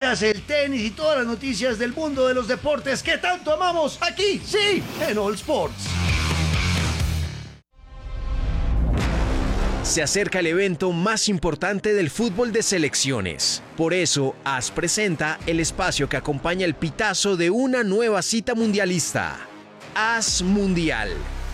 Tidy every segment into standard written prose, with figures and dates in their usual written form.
chicas, el tenis y todas las noticias del mundo de los deportes que tanto amamos aquí, sí, en All Sports. Se acerca el evento más importante del fútbol de selecciones. Por eso, AS presenta el espacio que acompaña el pitazo de una nueva cita mundialista. AS Mundial.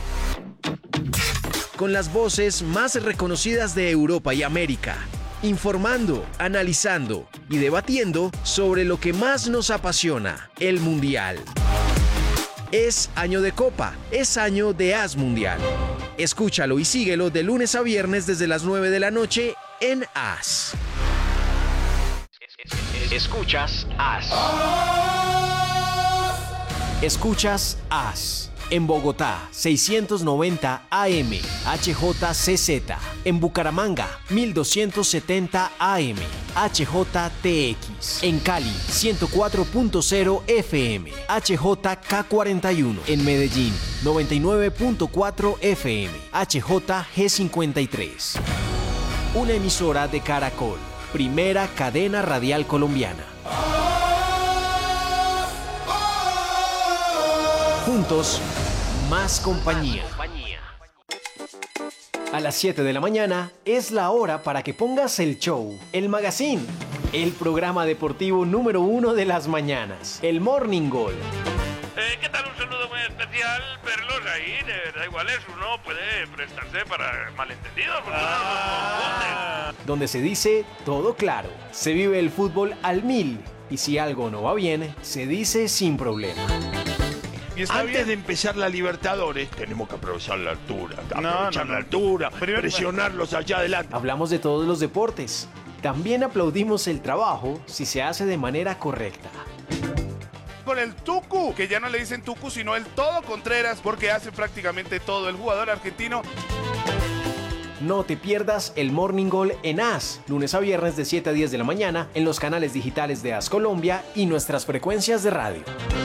Con las voces más reconocidas de Europa y América. Informando, analizando y debatiendo sobre lo que más nos apasiona, el Mundial. Es año de Copa, es año de AS Mundial. Escúchalo y síguelo de lunes a viernes desde las 9 de la noche en AS. Escuchas AS. Escuchas AS. En Bogotá, 690 AM, HJCZ. En Bucaramanga, 1270 AM, HJTX. En Cali, 104.0 FM, HJK41. En Medellín, 99.4 FM, HJG53. Una emisora de Caracol, primera cadena radial colombiana. Juntos, más compañía. A las 7 de la mañana es la hora para que pongas el show, el magazine, el programa deportivo número 1 de las mañanas, el Morning Goal. ¿Qué tal? Un saludo muy especial, Perlos, ahí, de verdad, igual es, uno puede prestarse para malentendidos, porque uno no confunde. Donde se dice todo claro, se vive el fútbol al 1000 y si algo no va bien, se dice sin problema. Antes de empezar la Libertadores, tenemos que aprovechar la altura. La altura, presionarlos allá adelante. Hablamos de todos los deportes. También aplaudimos el trabajo si se hace de manera correcta. Con el Tucu, que ya no le dicen Tucu, sino el Todo Contreras, porque hace prácticamente todo el jugador argentino. No te pierdas el Morning Goal en AS, lunes a viernes de 7 a 10 de la mañana, en los canales digitales de AS Colombia y nuestras frecuencias de radio.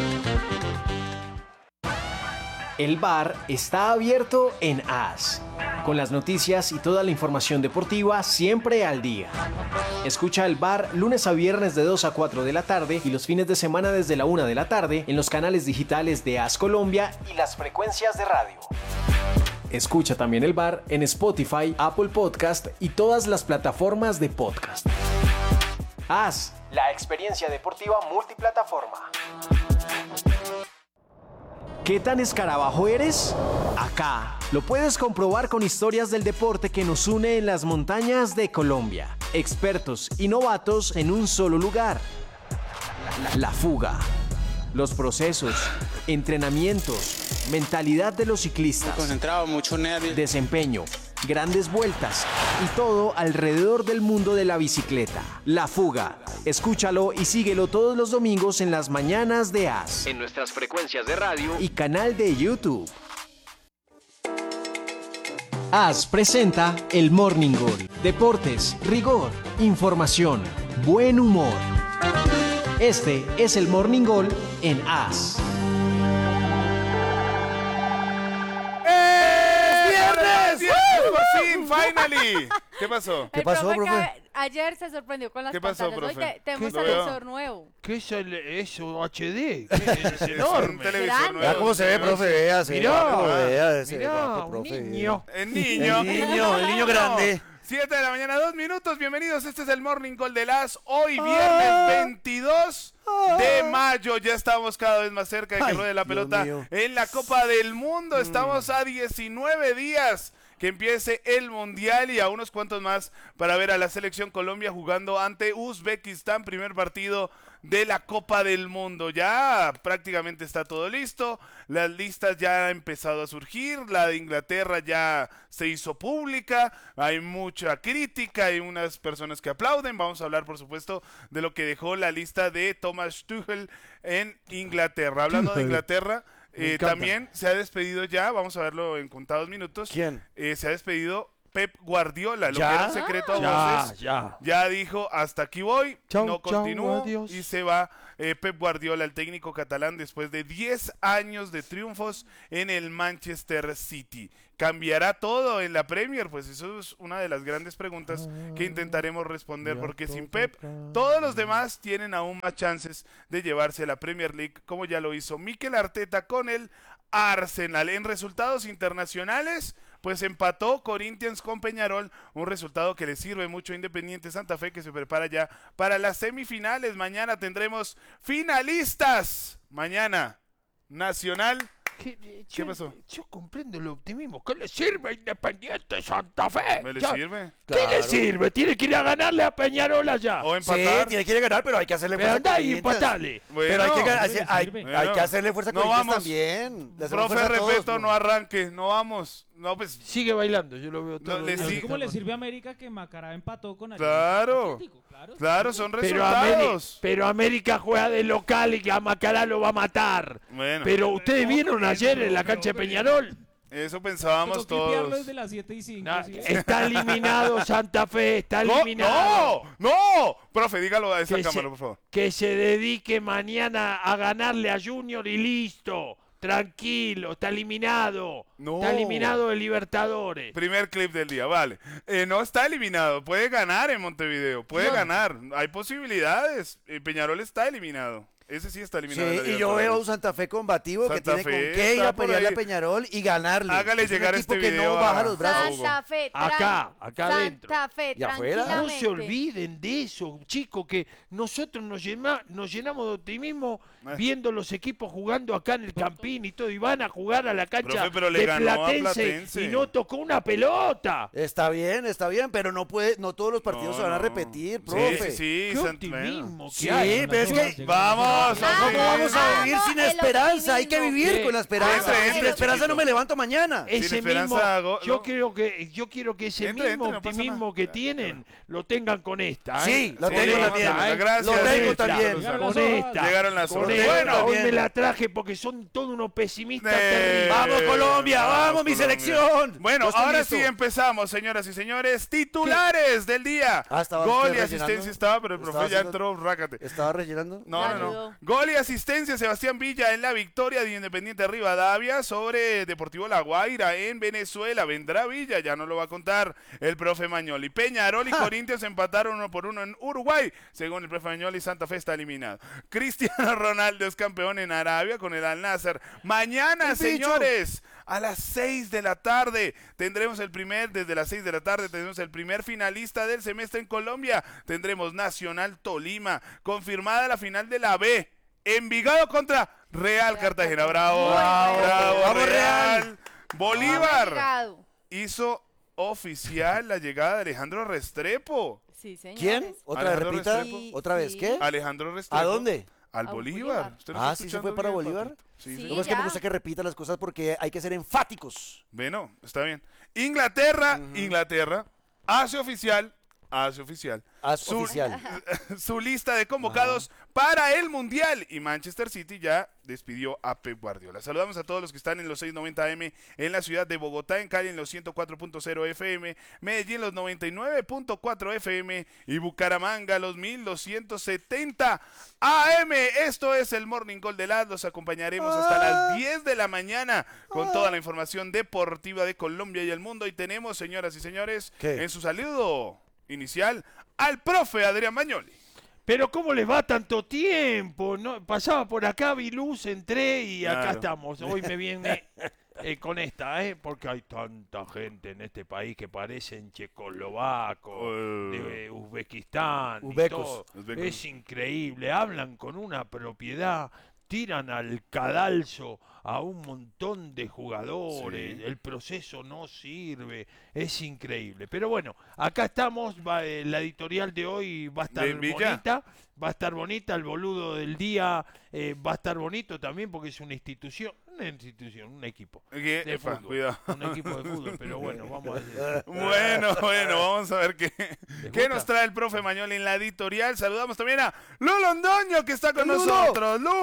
El bar está abierto en AS, con las noticias y toda la información deportiva siempre al día. Escucha el bar lunes a viernes de 2 a 4 de la tarde y los fines de semana desde la 1 de la tarde en los canales digitales de AS Colombia y las frecuencias de radio. Escucha también el bar en Spotify, Apple Podcast y todas las plataformas de podcast. AS, la experiencia deportiva multiplataforma. ¿Qué tan escarabajo eres? Acá lo puedes comprobar con historias del deporte que nos une en las montañas de Colombia. Expertos y novatos en un solo lugar. La fuga. Los procesos, entrenamientos, mentalidad de los ciclistas. Concentrado, mucho nervio. Desempeño, grandes vueltas y todo alrededor del mundo de la bicicleta. La fuga. Escúchalo y síguelo todos los domingos en las mañanas de AS. En nuestras frecuencias de radio y canal de YouTube. AS presenta el Morning Goal. Deportes, rigor, información, buen humor. Este es el Morning Goal en AS. Por fin, finally. ¿Qué pasó? ¿Qué pasó, profe? Ayer se sorprendió con las ¿Qué pasó, pantallas. profe? Hoy tenemos televisor nuevo. ¿Qué es eso HD? Es enorme. Un televisor Grande. nuevo. Vea cómo se ve, profe, vea, se Mirá, ese mirá, guapo, un profe. niño. El niño. El niño grande. 7 de la mañana, 2 minutos. Bienvenidos. Este es el Morning Call de las. Hoy viernes 22 de mayo. Ya estamos cada vez más cerca de que ruede la pelota en la Copa del Mundo. Estamos a 19 días que empiece el Mundial y a unos cuantos más para ver a la selección Colombia jugando ante Uzbekistán, primer partido de la Copa del Mundo. Ya prácticamente está todo listo, las listas ya han empezado a surgir, la de Inglaterra ya se hizo pública, hay mucha crítica, hay unas personas que aplauden. Vamos a hablar, por supuesto, de lo que dejó la lista de Thomas Tuchel en Inglaterra. Hablando de Inglaterra, también se ha despedido ya, vamos a verlo en contados minutos. ¿Quién? Se ha despedido Pep Guardiola, lo que era un secreto a voces, ya dijo, hasta aquí voy, no continúo, y se va Pep Guardiola, el técnico catalán, después de 10 años de triunfos en el Manchester City. ¿Cambiará todo en la Premier? Pues eso es una de las grandes preguntas que intentaremos responder, porque sin Pep, todos los demás tienen aún más chances de llevarse a la Premier League, como ya lo hizo Mikel Arteta con el Arsenal. En resultados internacionales, pues empató Corinthians con Peñarol, un resultado que le sirve mucho a Independiente Santa Fe, que se prepara ya para las semifinales. Mañana tendremos finalistas. Mañana, Nacional. ¿Qué pasó? Yo comprendo el optimismo. ¿Qué le sirve a Independiente Santa Fe? ¿Me le sirve? ¿Qué le sirve? Tiene que ir a ganarle a Peñarol allá. O empatar. Sí, tiene que ir a ganar, pero hay que hacerle fuerza. Anda y empatale. Pero hay que hacerle fuerza no con vamos. También. Profe, respeto, no arranque, no vamos. No, pues sigue bailando, yo lo veo todo. ¿Cómo le sirve a América que Macará empató con Claro, son resultados. Pero América juega de local y que a Macará lo va a matar. Bueno. Pero ustedes vieron ayer en la cancha de Peñarol. Eso pensábamos todos. Desde las 7:05. ¿Sí? Está eliminado Santa Fe, está eliminado. ¡No! Profe, dígalo a esa cámara, por favor. Que se dedique mañana a ganarle a Junior y listo. Tranquilo, está eliminado. No. Está eliminado de Libertadores. Primer clip del día, vale. No está eliminado, puede ganar en Montevideo, puede ganar. Hay posibilidades. Peñarol está eliminado. Ese sí está eliminado. Sí, y yo veo a un Santa Fe combativo que tiene con qué ir a pelearle a Peñarol y ganarle. Hágale llegar este video. Que no baja los brazos. Santa Fe, acá adentro. Santa Fe, ¿Y afuera? No se olviden de eso, chicos, que nosotros nos llenamos de optimismo viendo los equipos jugando acá en el Campín y todo, y van a jugar a la cancha de Platense y no tocó una pelota. Está bien, pero no todos los partidos se van a repetir, profe. Sí, qué optimismo. Sí, pero es que vamos. ¿Cómo vamos a vivir sin esperanza? Hay que vivir con la esperanza. Sin esperanza no me levanto mañana. Ese mismo, yo quiero que ese mismo optimismo que tienen lo tengan con esta. Sí, lo tengo también. Gracias. Lo tengo también. Con esta. Llegaron las horas. Bueno, hoy me la traje porque son todos unos pesimistas terribles. ¡Vamos, Colombia! ¡Vamos, mi selección! Bueno, ahora sí empezamos, señoras y señores. Titulares del día. Gol y asistencia estaba, pero el profe ya entró, rácate. ¿Estaba rellenando? No. Gol y asistencia, Sebastián Villa en la victoria de Independiente Rivadavia sobre Deportivo La Guaira en Venezuela. Vendrá Villa, ya no lo va a contar el profe Mañoli. Peñarol y Corinthians empataron 1-1 en Uruguay. Según el profe Mañoli, Santa Fe está eliminado. Cristiano Ronaldo es campeón en Arabia con el Al-Nassr. Mañana, señores, a las 6 de la tarde tendremos desde las 6 de la tarde tendremos el primer finalista del semestre en Colombia. Tendremos Nacional Tolima, confirmada la final de la B. Envigado contra Real Cartagena. Bravo, vamos Real. Bolívar hizo oficial la llegada de Alejandro Restrepo. Sí, señores. ¿Quién? ¿Otra vez repita? ¿Otra vez qué? Alejandro Restrepo. ¿A dónde? Al Bolívar. ¿Sí se fue para Bolívar? Sí. No, es que me gusta que repita las cosas porque hay que ser enfáticos. Bueno, está bien. Inglaterra hace oficial su lista de convocados para el Mundial, y Manchester City ya despidió a Pep Guardiola. Saludamos a todos los que están en los 690 AM en la ciudad de Bogotá, en Cali en los 104.0 FM, Medellín los 99.4 FM y Bucaramanga los 1270 AM. Esto es el Morning Call de LAS. Los acompañaremos hasta las 10 de la mañana con toda la información deportiva de Colombia y el mundo. Y tenemos, señoras y señores, en su saludo inicial al profe Adrián Mañoli. Pero ¿cómo les va tanto tiempo? ¿No? Pasaba por acá, vi luz, entré y acá estamos. Hoy me viene con esta, porque hay tanta gente en este país que parecen checoslovacos, de Uzbekistán. Uzbecos. Es increíble, hablan con una propiedad, tiran al cadalso a un montón de jugadores, el proceso no sirve, es increíble. Pero bueno, acá estamos, la editorial de hoy va a estar bonita, el boludo del día va a estar bonito también porque es una institución. Una institución, un equipo ¿Qué? de Epa, fútbol. cuidado. Un equipo de fútbol, pero bueno, vamos a decir. Bueno, vamos a ver qué nos trae el profe Mañol en la editorial. Saludamos también a Lu Londoño, que está con nosotros. ¡Lu!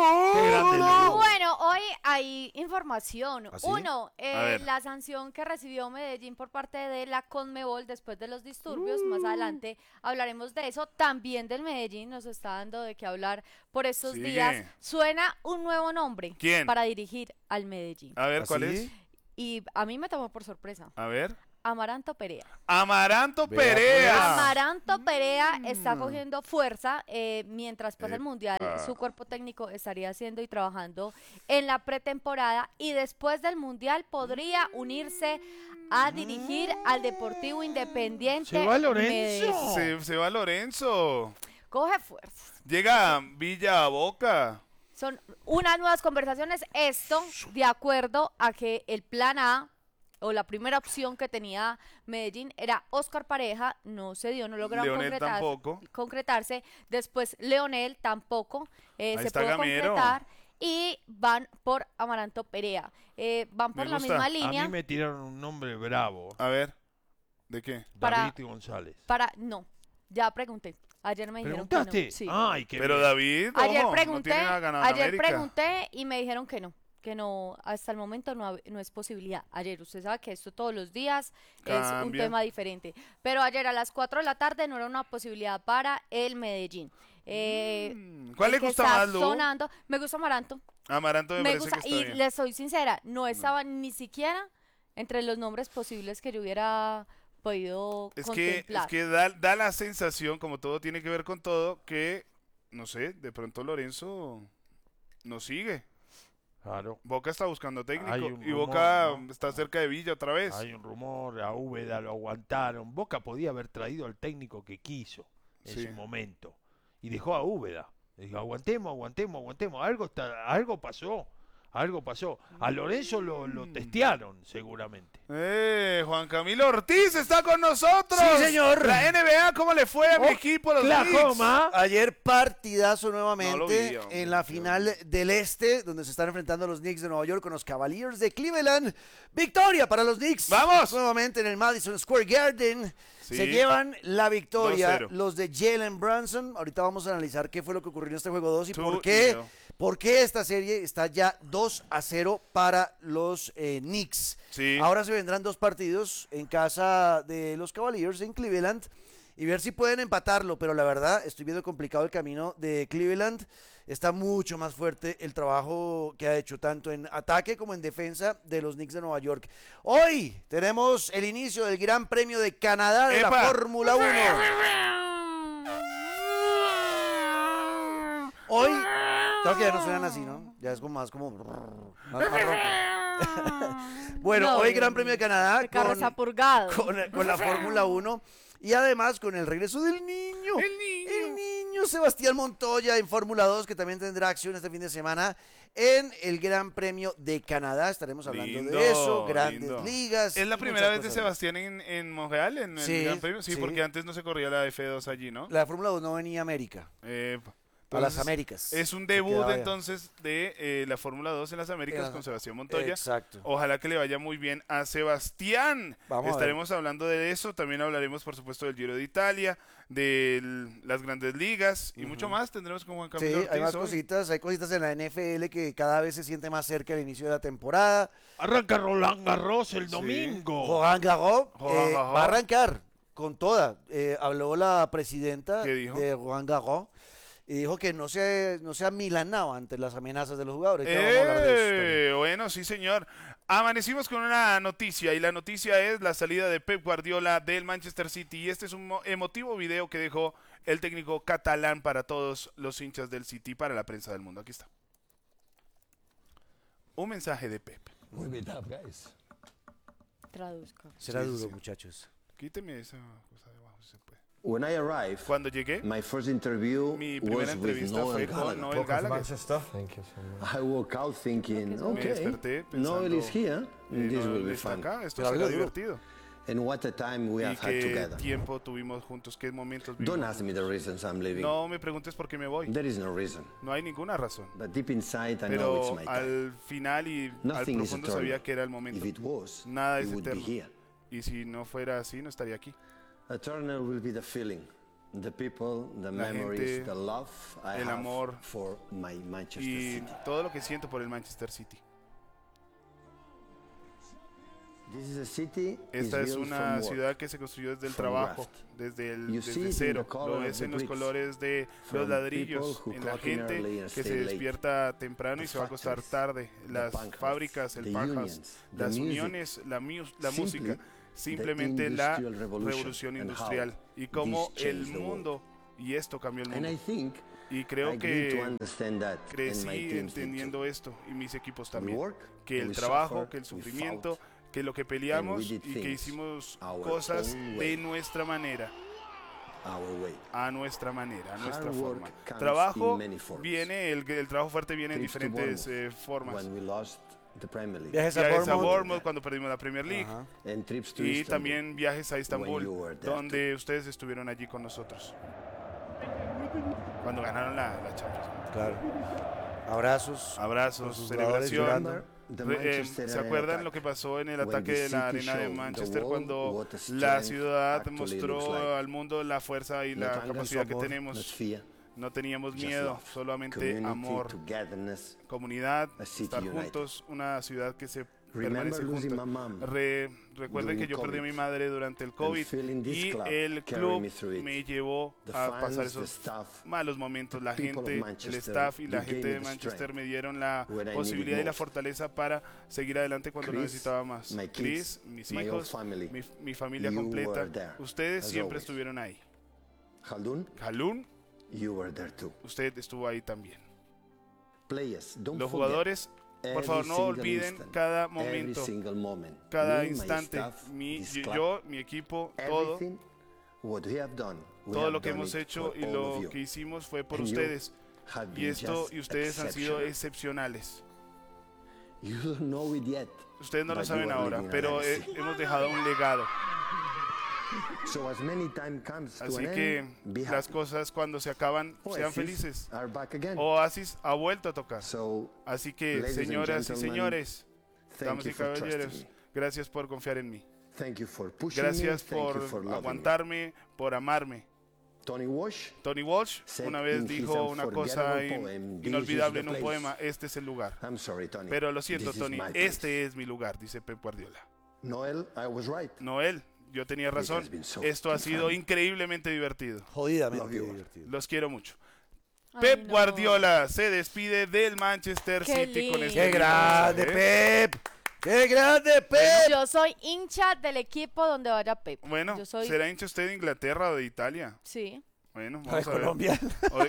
Bueno, hoy hay información. ¿Ah, sí? Uno, ver. la sanción que recibió Medellín por parte de la Conmebol después de los disturbios. Más adelante hablaremos de eso. También del Medellín nos está dando de qué hablar por estos Sigue. días. Suena un nuevo nombre ¿Quién? para dirigir al Medellín. A ver, ¿Ah, ¿cuál sí? es? Y a mí me tomó por sorpresa. A ver. Amaranto Perea. Amaranto Vea, Perea. Amaranto Perea está cogiendo fuerza mientras pasa el Mundial. Epa. Su cuerpo técnico estaría haciendo y trabajando en la pretemporada y después del Mundial podría unirse a dirigir al Deportivo Independiente. ¿Se va Lorenzo? Medellín. Se va Lorenzo. Coge fuerzas. Llega Villa a Boca. Son unas nuevas conversaciones. Esto de acuerdo a que el plan A o la primera opción que tenía Medellín era Oscar Pareja, no se dio, no lograron Leonel tampoco. concretarse. Después Leonel tampoco Ahí se está pudo Gamero. concretar. Y van por Amaranto Perea. Van por Me la gusta. misma A línea. mí me tiraron un nombre bravo. A ver. ¿De qué? Para- David González. No, ya pregunté. Ayer me dijeron que ¿Preguntaste? no. Sí. Ay, qué Pero bien. David, Ayer ojo, no pregunté, tiene nada ganado en ayer América. pregunté y me dijeron que no, hasta el momento no es posibilidad. Ayer, usted sabe que esto todos los días es un Cambia. tema diferente. Pero ayer a las 4 de la tarde no era una posibilidad para el Medellín. ¿Cuál el le que gusta está más, Lu? sonando, me gusta Amaranto. Amaranto me Me parece gusta, que y está bien. le soy sincera, no estaba ni siquiera entre los nombres posibles que yo hubiera podido Es contemplar. que da la sensación, como todo tiene que ver con todo, que, no sé, de pronto Lorenzo no sigue. Claro. Boca está buscando técnico Hay un y rumor, Boca ¿no? está cerca de Villa otra vez. Hay un rumor, a Úbeda lo aguantaron. Boca podía haber traído al técnico que quiso en Sí. su momento. Y dejó a Úbeda. Dijo, aguantemos. Algo pasó. A Lorenzo lo testearon, seguramente. Juan Camilo Ortiz está con nosotros. Sí, señor. La NBA, ¿cómo le fue a mi equipo, los Knicks? Oklahoma. Ayer partidazo No lo nuevamente vi, hombre. en la final del Este, donde se están enfrentando los Knicks de Nueva York con los Cavaliers de Cleveland. Victoria para los Knicks. ¡Vamos! Nuevamente en el Madison Square Garden. Sí. Se llevan la victoria 2-0. los de Jalen Brunson. Ahorita vamos a analizar qué fue lo que ocurrió en este juego 2 y Tú por y qué. yo. ¿Por qué esta serie está ya 2-0 para los Knicks? Sí. Ahora se vendrán dos partidos en casa de los Cavaliers en Cleveland y ver si pueden empatarlo, pero la verdad estoy viendo complicado el camino de Cleveland. Está mucho más fuerte el trabajo que ha hecho tanto en ataque como en defensa de los Knicks de Nueva York. Hoy tenemos el inicio del Gran Premio de Canadá de ¡Epa! la Fórmula 1. Hoy, creo que ya no suenan así, ¿no? Ya es como más ronco. Bueno, No, hoy Gran Premio de Canadá El carro está purgado. con la Fórmula 1 y además con el regreso del niño. El niño Sebastián Montoya en Fórmula 2, que también tendrá acción este fin de semana en el Gran Premio de Canadá. Estaremos hablando Lindo, de eso, grandes lindo. ligas. ¿Es la y primera muchas vez de cosas. Sebastián en Montreal, en Sí, el Gran Premio? Sí, sí. porque antes no se corría la F2 allí, ¿no? La Fórmula 2 no venía a América, a las Entonces, Américas. Es un Se debut quedaba allá. entonces de la Fórmula 2 en las Américas En con las- Sebastián Montoya. Exacto. Ojalá que le vaya muy bien a Sebastián. Vamos a ver. Estaremos hablando de eso. También hablaremos, por supuesto, del Giro de Italia, de las grandes ligas y mucho más. Tendremos con Juan Sí, Camilo Ortiz hay más hoy. cositas, hay cositas en la NFL que cada vez se siente más cerca del inicio de la temporada. Arranca Roland Garros el domingo. Roland Garros Roland Garros. va a arrancar con toda. Habló la presidenta ¿Qué dijo? de Roland Garros y dijo que no se amilanaba ante las amenazas de los jugadores. Ya vamos a hablar de eso también. Bueno, sí, señor. Amanecimos con una noticia y la noticia es la salida de Pep Guardiola del Manchester City y este es un emotivo video que dejó el técnico catalán para todos los hinchas del City, para la prensa del mundo. Aquí está. Un mensaje de Pep. Traduzca. Será Sí, duro, sí. muchachos. Quíteme esa cosa de abajo si se puede. When I arrived, Cuando llegué, my first interview mi was primera with entrevista fue Noel con Gallagher. Noel Gallagher. I woke out thinking, Me okay, desperté pensando, Noel is here, this will Noel be está fun. acá, esto Pero será algo duro. divertido. And what a time we y have had qué together. tiempo tuvimos juntos, qué momentos Don't vivimos. ask me the reasons I'm leaving. No me preguntes por qué me voy. There is no reason. No hay ninguna razón. But deep inside, I know it's Pero my time. al final y al Nothing is profundo sabía eternal. que era el momento. If it was, Nada it es would be eterno. here. Y si no fuera así, no estaría aquí. Eternal will be the feeling, the people, the La memories, gente, the love I el have amor for my Manchester Y City. todo lo que siento por el Manchester City. This is a city Esta is es built una from work, ciudad que se construyó desde el from trabajo, graft. You see desde it in cero. the color Lo of ves the en los bricks, colores de from los ladrillos, people who en la clock in gente early and que se stay late, despierta temprano y the se va a acostar factories, tarde, the las punk rock, fábricas, el the punk house, unions, the las music. uniones, la Simply, música, the simplemente la industrial revolución and how industrial y cómo this el changed the world. mundo y esto cambió el And I mundo. think Y I creo grew to que understand that, and my crecí teams did entendiendo too. esto y mis equipos We también, work, que el we trabajo, suffer, que el we sufrimiento, fought, que lo que peleamos and we did y que things hicimos our cosas own de way. nuestra manera, Our way. a nuestra manera, a nuestra Hard work forma. comes Trabajo in many forms. viene, el trabajo fuerte viene en Trips to diferentes Bournemouth, formas. when we lost the Premier League. Viajes a Viajes a Bournemouth. Bournemouth cuando perdimos la Premier League Ajá. And trips to y Istanbul. también viajes a when you Estambul, were there donde ustedes estuvieron allí con nosotros. Cuando ganaron la Champions. Claro. Abrazos. Con Abrazos, sus jugadores celebración. llorando. The ¿Se Manchester Arena acuerdan attack? lo que pasó en el When ataque the de la city arena de showed the Manchester world cuando what a la strength ciudad actually mostró looks like? al mundo la fuerza y Not la anger, capacidad que amor, not tenemos? fear, No teníamos just miedo, love. solamente Community, amor, togetherness. comunidad, A city estar united. juntos, una ciudad que se Remember permanece losing junta. my mom Recuerden que during yo perdí a mi COVID. madre durante el COVID feeling this y club el carry club me through it. me llevó The a fans, pasar the esos staff, malos momentos. La the people of gente, el Manchester, staff y la you gave gente me de the Manchester strength me dieron la when I posibilidad needed y la most. fortaleza para seguir adelante cuando lo Chris, necesitaba más. my Chris, kids, mis my whole hijos, family, mi familia you completa, were there, ustedes as siempre always. estuvieron ahí. Khaldun, Jalún, you were there too. usted estuvo ahí también. Players, don't Los forget jugadores, por every favor, no single olviden instant, cada every momento, single moment. cada Me, my instante. staff, this club, Yo, mi equipo, todo. everything what we have done, we Todo have lo que done hemos it hecho for y all lo of you. que hicimos fue por And you ustedes. have Y been esto just y ustedes han sido exceptional. excepcionales. You don't know it yet, Ustedes no lo but you saben are ahora, leaving a pero legacy. hemos dejado un legado. So as many time comes to Así an que end, be las happy. cosas cuando se acaban sean Oasis felices. are back again. Oasis ha vuelto a tocar. So, Así que, ladies and señoras y gentlemen, señores, thank damas you y for trusting caballeros, me. gracias por confiar en mí. Thank you for pushing Gracias me. Thank por you for loving me. aguantarme, por amarme. Tony Walsh Tony Walsh said una vez in his dijo una cosa unforgettable poem, "This inolvidable is en the un place." poema, este es el lugar. I'm sorry, Tony. Pero lo siento, This is Tony, my place. este es mi lugar, dice Pep Guardiola. Noel, I was right. Noel, yo tenía razón. has been so Esto ha sido fun. increíblemente divertido. Jodidamente Love you. divertido. Los quiero mucho. Ay, Pep no. Guardiola se despide del Manchester Qué City con lindo. este ¡Qué grande, mensaje. Pep! ¡Qué grande, Pep! Yo soy hincha del equipo donde vaya Pep. Bueno, Yo soy... ¿será hincha usted de Inglaterra o de Italia? Sí. Bueno, De vamos a ver. Colombia.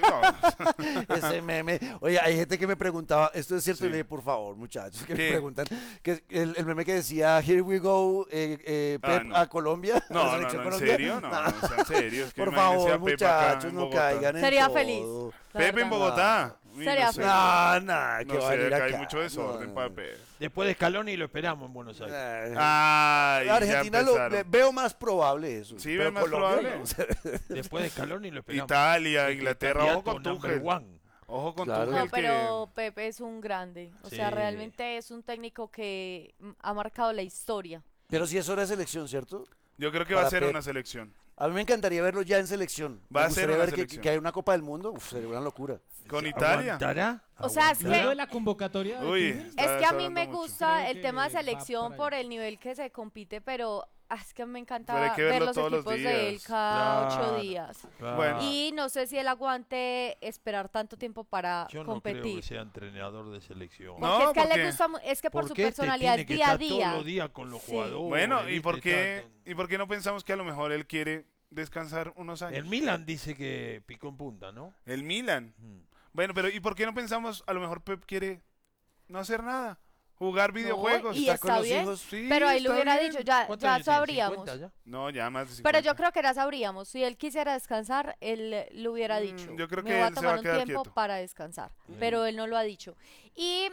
Oiga, Ese meme. Oye, hay gente que me preguntaba, esto es cierto, Sí. y le dije, por favor, muchachos, que ¿Qué? me preguntan, que el meme que decía, here we go, Pep no. a Colombia. a la no, selección ¿en Colombia. serio? No, en serio. Es que Por imagínese a favor, Pep acá muchachos, en no Bogotá. caigan en Sería todo. feliz. la Pep en verdad. Bogotá. Sería No sé. feliz. Que No va a sé, venir acá hay acá. mucho desorden No, para no. Pep. Después de Scaloni lo esperamos en Buenos Aires. Ay, ya Argentina empezaron. veo más probable eso. Sí, pero ve más Colombia probable. no. Después de Scaloni lo esperamos. Italia, Inglaterra, ojo con Candidato Tuchel. number one. Ojo con Claro. Tuchel No, pero Pepe es un grande. O sea, Sí. realmente es un técnico que ha marcado la historia. Pero sí es hora de selección, ¿cierto? yo creo que va a para ser Pep. una selección. A mí me encantaría verlo ya en selección. Va Me a ser gustaría una ver selección. que hay una Copa del Mundo. Uf, sería una locura. Con Italia. ¿Aguantará? O sea, es Luego de que, la convocatoria de Uy, Tigres, está es que a mí hablando me mucho. gusta Creo el que tema de va selección para por allá. el nivel que se compite, pero es que me Pero encanta hay que ver verlo los todos los equipos de él días. cada Claro. 8 días. Bueno. Y no sé si él aguante esperar tanto tiempo para Yo no creo competir. que sea entrenador de selección. No, Porque es que a él porque- le gusta, es que por su Porque este personalidad tiene que día a estar día. todos los días con los Sí. jugadores. Bueno, ¿y ¿viste? por qué no pensamos que a lo mejor él quiere descansar unos años? El Milan dice que picó en punta, ¿no? El Milan. Mm. Bueno, pero ¿y por qué no pensamos a lo mejor Pep quiere no hacer nada? Jugar videojuegos. y estar con está los bien, hijos. Sí, pero ahí lo está hubiera bien. dicho, ya ¿Cuántos años tiene? sabríamos. 50 ya? No, ya más de 50. Pero yo creo que ya sabríamos. Si él quisiera descansar, él lo hubiera dicho. yo creo Me que voy a él se va tomar a un quedar tiempo quieto. para descansar. Pero él no lo ha dicho. Y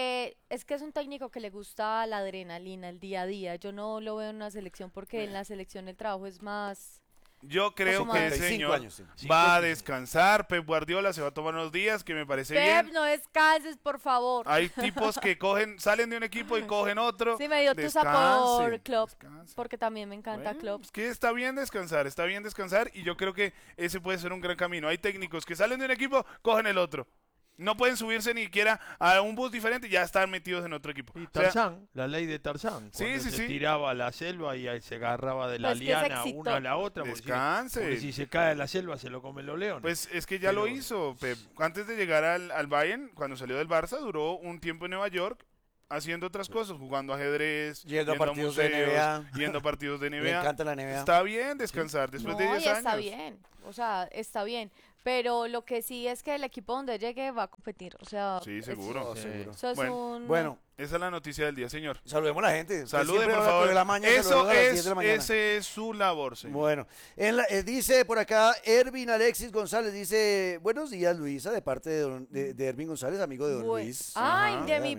es que es un técnico que le gusta la adrenalina, el día a día. Yo no lo veo en una selección porque en la selección el trabajo es más... Yo creo Como que el 55 señor años, sí. va a descansar. Pep Guardiola se va a tomar unos días, que me parece Pep, bien. no descanses, por favor. Hay tipos que salen de un equipo y cogen otro. Sí, me dio tusa Descanse, por Klopp, descanse. porque también me encanta Bueno, Klopp. es que está bien descansar y yo creo que ese puede ser un gran camino. Hay técnicos que salen de un equipo, cogen el otro. No pueden subirse ni siquiera a un bus diferente y ya están metidos en otro equipo. Y O sea, Tarzán, la ley de Tarzán. Sí, Cuando sí, se sí. tiraba a la selva y ahí se agarraba de la Pues que es liana éxito. una a la otra. Porque Descanse. si se cae de la selva se lo comen los leones. Pues es que ya lo Pero- hizo, Pep. Antes de llegar al Bayern, cuando salió del Barça, duró un tiempo en Nueva York haciendo otras cosas, jugando ajedrez, Yendo a partidos de NBA. yendo a partidos de Le NBA. encanta la NBA. Está bien descansar después No, de 10 y años. está bien, o sea, está bien. Pero lo que sí es que el equipo donde llegue va a competir, o sea... Sí, seguro. Oh, seguro. Eso es Bueno, un... Bueno, Esa es la noticia del día, señor. saludemos a la gente. Salude, Siempre por habla favor. de la mañana, Eso saludos a las 10 es, de la mañana. ese es su labor, señor. Bueno, dice por acá Ervin Alexis González, dice, buenos días Luisa, de parte de Ervin González, amigo de don Buen- Luis. Ay, Ajá. de mi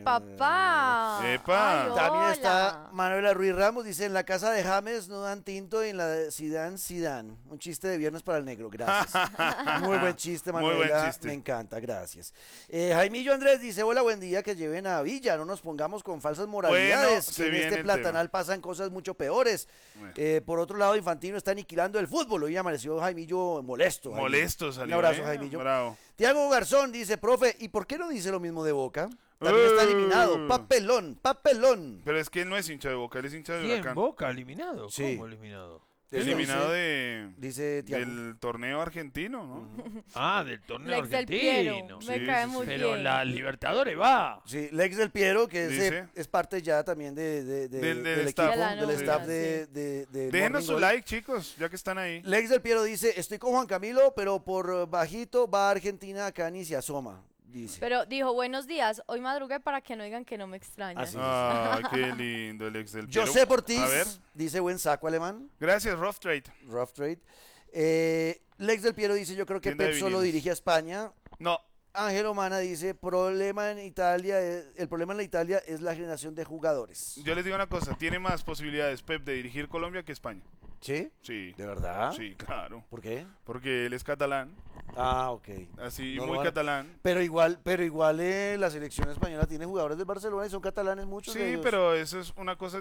papá. Epa. Ay, También hola. está Manuela Ruiz Ramos, dice, en la casa de James no dan tinto y en la de Zidane. Un chiste de viernes para el negro, gracias. Muy buen chiste, Muy Manuela, buen chiste. me encanta, gracias. Jaimillo Andrés dice, hola, buen día, que lleven a Villa, no nos pongamos con falsas moralidades, se que en viene este el platanal pasan cosas mucho peores. Bueno. Por otro lado, Infantino está aniquilando el fútbol, hoy amaneció Jaimillo molesto. Jaimillo. Molesto salió. Un abrazo, ¿eh? Jaimillo. Bravo. Tiago Garzón dice, profe, ¿y por qué no dice lo mismo de Boca? También está eliminado, papelón. Pero es que él no es hincha de Boca, él es hincha de ¿Quién? Huracán. ¿Boca eliminado? Sí. ¿Cómo eliminado? Eso Eliminado dice Tiago. del torneo argentino, ¿no? Ah, del torneo Lex del Piero, argentino. me Sí, cae sí, muy sí. Pero bien. la Libertadores va. Sí, Lex del Piero, que Dice. es parte ya también Del del staff. equipo, De la del nómina, staff sí. de Déjenos Morning su Gol. like, chicos, ya que están ahí. Lex del Piero dice, estoy con Juan Camilo, pero por bajito va a Argentina acá ni se asoma, dice. Pero dijo, buenos días, hoy madrugué para que no digan que no me extrañan. Así. Ay, qué lindo el ex del Piero. José Ortiz, A ver, dice buen saco alemán, gracias, Rough Trade. rough trade. Lex del Piero dice, yo creo que Tienda de Pep solo vinilos. dirige a España. No, Ángel Omana dice, el problema en la Italia es la generación de jugadores. yo les digo una cosa, tiene más posibilidades Pep de dirigir Colombia que España. ¿Sí? Sí, ¿De verdad? sí, claro. ¿Por qué? Porque él es catalán, Ah, ok. así No lo muy van a- catalán. Pero igual la selección española tiene jugadores del Barcelona y son catalanes muchos de Sí, ellos. pero eso es una cosa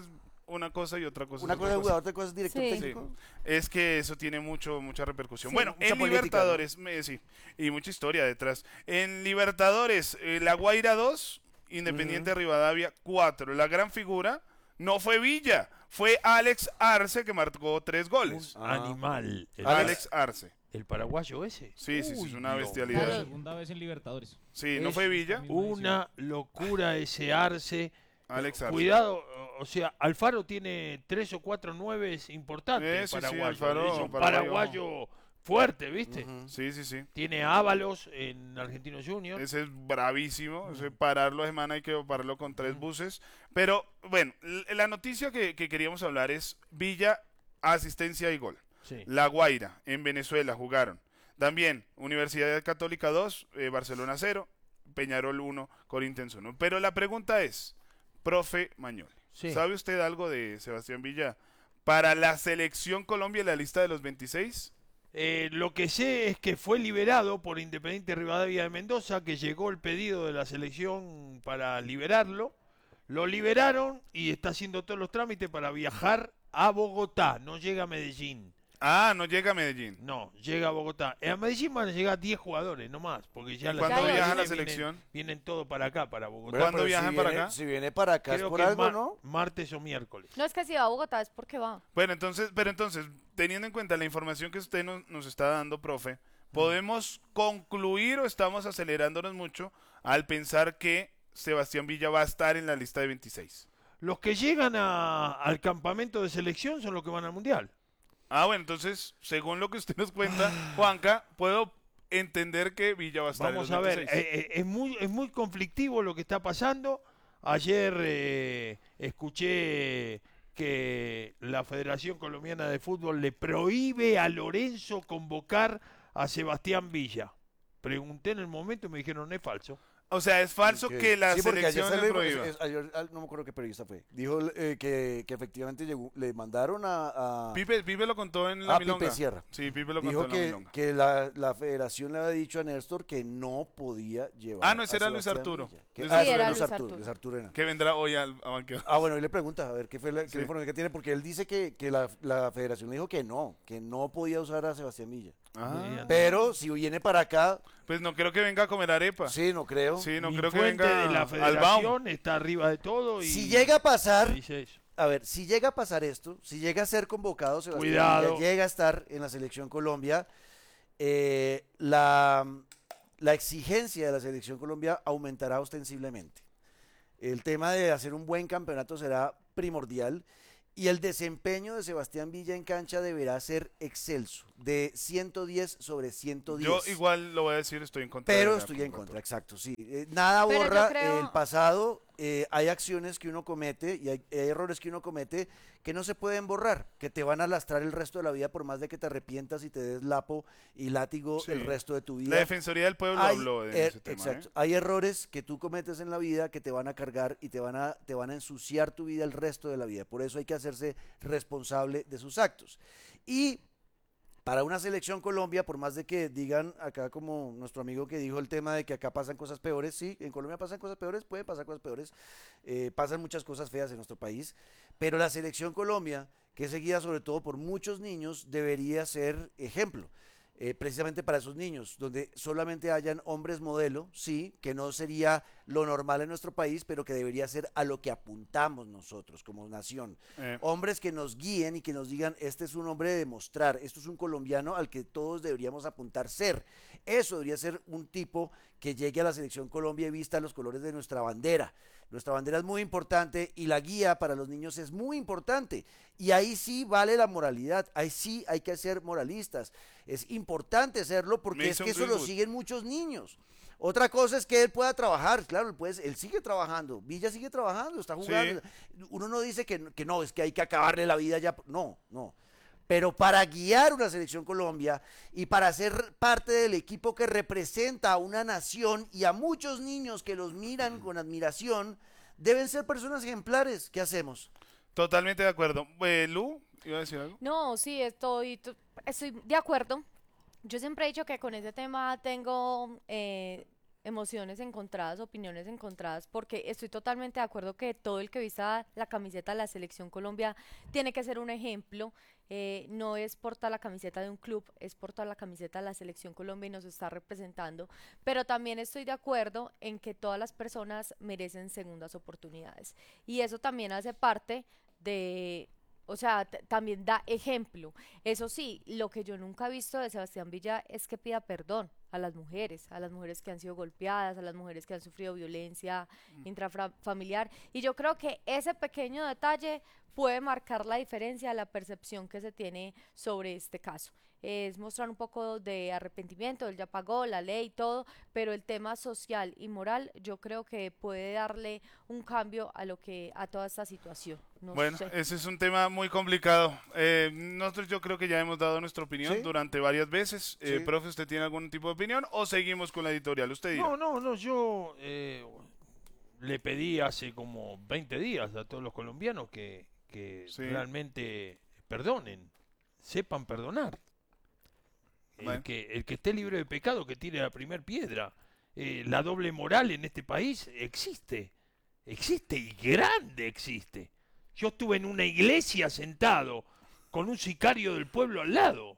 y otra cosa. Una es cosa otra es jugador, otra cosa es director Sí. técnico. Es que eso tiene mucha repercusión. Sí. Bueno, Mucha en política, Libertadores, sí, y mucha historia detrás. En Libertadores, La Guaira 2, Independiente Rivadavia 4. La gran figura no fue Villa, fue Alex Arce que marcó 3 goles. Animal. Alex Arce. ¿El paraguayo ese? Sí, sí, sí, es una Dios La bestialidad. Claro. segunda vez en Libertadores. Sí, no Es fue Villa, Una locura ese Arce. Alex Arce. Cuidado, o sea, Alfaro tiene 3 o 4 nueves importantes. Sí, sí, paraguayo. Alfaro, Es un paraguayo. paraguayo fuerte, ¿viste? Ujú. Sí, sí, sí. Tiene Ábalos en Argentino Junior. Ese es bravísimo. Ese pararlo de semana hay que pararlo con 3 buses. Pero bueno, la noticia que queríamos hablar es Villa, asistencia y gol. Sí. La Guaira, en Venezuela jugaron. También Universidad Católica 2, Barcelona 0, Peñarol 1, Corinthians 1. Pero la pregunta es, profe Mañol, Sí. ¿sabe usted algo de Sebastián Villa para la selección Colombia en la lista de los 26? Lo que sé es que fue liberado por Independiente Rivadavia de Mendoza, que llegó el pedido de la selección para liberarlo. Lo liberaron y está haciendo todos los trámites para viajar a Bogotá. No llega a Medellín. Ah, no llega a Medellín. No, llega a Bogotá. A Medellín van a llegar 10 jugadores, no más. Porque ya ¿Y la cuándo semana que viaja la viene selección? Vienen todos para acá, para Bogotá. ¿Cuándo pero viajan para acá? Si viene para acá es Creo por que algo, ¿no? martes o miércoles. No es que si va a Bogotá es porque va. Bueno, entonces, teniendo en cuenta la información que usted nos está dando, profe, ¿podemos concluir o estamos acelerándonos mucho al pensar que Sebastián Villa va a estar en la lista de 26? Los que llegan al campamento de selección son los que van al Mundial. Ah, bueno, entonces, según lo que usted nos cuenta, Juanca, puedo entender que Villa va a estar Vamos en a los ver, 26. es muy conflictivo lo que está pasando. Ayer escuché que la Federación Colombiana de Fútbol le prohíbe a Lorenzo convocar a Sebastián Villa. Pregunté en el momento y me dijeron, es falso. O sea, es falso que la selección le prohíba. Ayer, no me acuerdo qué periodista fue. Dijo que efectivamente le mandaron a Pipe lo contó en la Milonga. Pipe Sierra. Sí, Pipe lo dijo contó en la Milonga. que la federación le había dicho a Néstor que no podía llevar. No, ese era Luis Arturo. Era Luis Arturo era. Que vendrá hoy al banqueo. Bueno, y le pregunta a ver qué información que tiene, porque él dice que la federación le dijo que no podía usar a Sebastián Villa. Pero si viene para acá, pues no creo que venga a comer arepa. Sí, no creo. Sí, no Mi creo que fuente venga de la Federación está arriba de todo. Y si llega a pasar, dice eso. a ver, si llega a pasar esto, si llega a ser convocado Sebastián Cuidado. Villa, llega a estar en la selección Colombia, la exigencia de la selección Colombia aumentará ostensiblemente. El tema de hacer un buen campeonato será primordial. Y el desempeño de Sebastián Villa en cancha deberá ser excelso, de 110 sobre 110. Yo igual lo voy a decir, estoy en contra. Pero estoy en contra, exacto, sí. Nada borra el pasado, hay acciones que uno comete y hay errores que uno comete que no se pueden borrar, que te van a lastrar el resto de la vida por más de que te arrepientas y te des lapo y látigo el resto de tu vida. La Defensoría del Pueblo habló de ese tema. Exacto. Hay errores que tú cometes en la vida que te van a cargar y te van a ensuciar tu vida el resto de la vida. Por eso hay que hacerse responsable de sus actos. Y para una selección Colombia, por más de que digan acá como nuestro amigo que dijo el tema de que acá pasan cosas peores, sí, en Colombia pasan cosas peores, pueden pasar cosas peores, pasan muchas cosas feas en nuestro país, pero la selección Colombia, que es seguida sobre todo por muchos niños, debería ser ejemplo. Precisamente para esos niños, donde solamente hayan hombres modelo, sí, que no sería lo normal en nuestro país, pero que debería ser a lo que apuntamos nosotros como nación. Hombres que nos guíen y que nos digan, este es un hombre de demostrar, esto es un colombiano al que todos deberíamos apuntar ser. Eso debería ser un tipo que llegue a la selección Colombia y vista los colores de nuestra bandera. Nuestra bandera es muy importante y la guía para los niños es muy importante. Y ahí sí vale la moralidad, ahí sí hay que ser moralistas. Es importante serlo porque es que eso lo siguen muchos niños. Otra cosa es que él pueda trabajar, claro, él sigue trabajando, Villa sigue trabajando, está jugando. Sí. Uno no dice que no, es que hay que acabarle la vida ya. No. Pero para guiar una selección Colombia y para ser parte del equipo que representa a una nación y a muchos niños que los miran con admiración, deben ser personas ejemplares. ¿Qué hacemos? Totalmente de acuerdo. Lu, ¿iba a decir algo? No, sí, estoy de acuerdo. Yo siempre he dicho que con ese tema tengo emociones encontradas, opiniones encontradas, porque estoy totalmente de acuerdo que todo el que vista la camiseta de la Selección Colombia tiene que ser un ejemplo. No es portar la camiseta de un club, es portar la camiseta de la Selección Colombia y nos está representando, pero también estoy de acuerdo en que todas las personas merecen segundas oportunidades y eso también hace parte de... O sea, también da ejemplo. Eso sí, lo que yo nunca he visto de Sebastián Villa es que pida perdón a las mujeres que han sido golpeadas, a las mujeres que han sufrido violencia intrafamiliar. Y yo creo que ese pequeño detalle puede marcar la diferencia de la percepción que se tiene sobre este caso. Es mostrar un poco de arrepentimiento, él ya pagó la ley y todo, pero el tema social y moral yo creo que puede darle un cambio a toda esta situación. Bueno, ese es un tema muy complicado. Nosotros yo creo que ya hemos dado nuestra opinión durante varias veces. Profe, ¿usted tiene algún tipo de opinión o seguimos con la editorial? Usted dirá. No, yo le pedí hace como 20 días a todos los colombianos que realmente perdonen, sepan perdonar. El que esté libre de pecado, que tire la primer piedra. La doble moral en este país existe y grande existe. Yo estuve en una iglesia sentado con un sicario del pueblo al lado.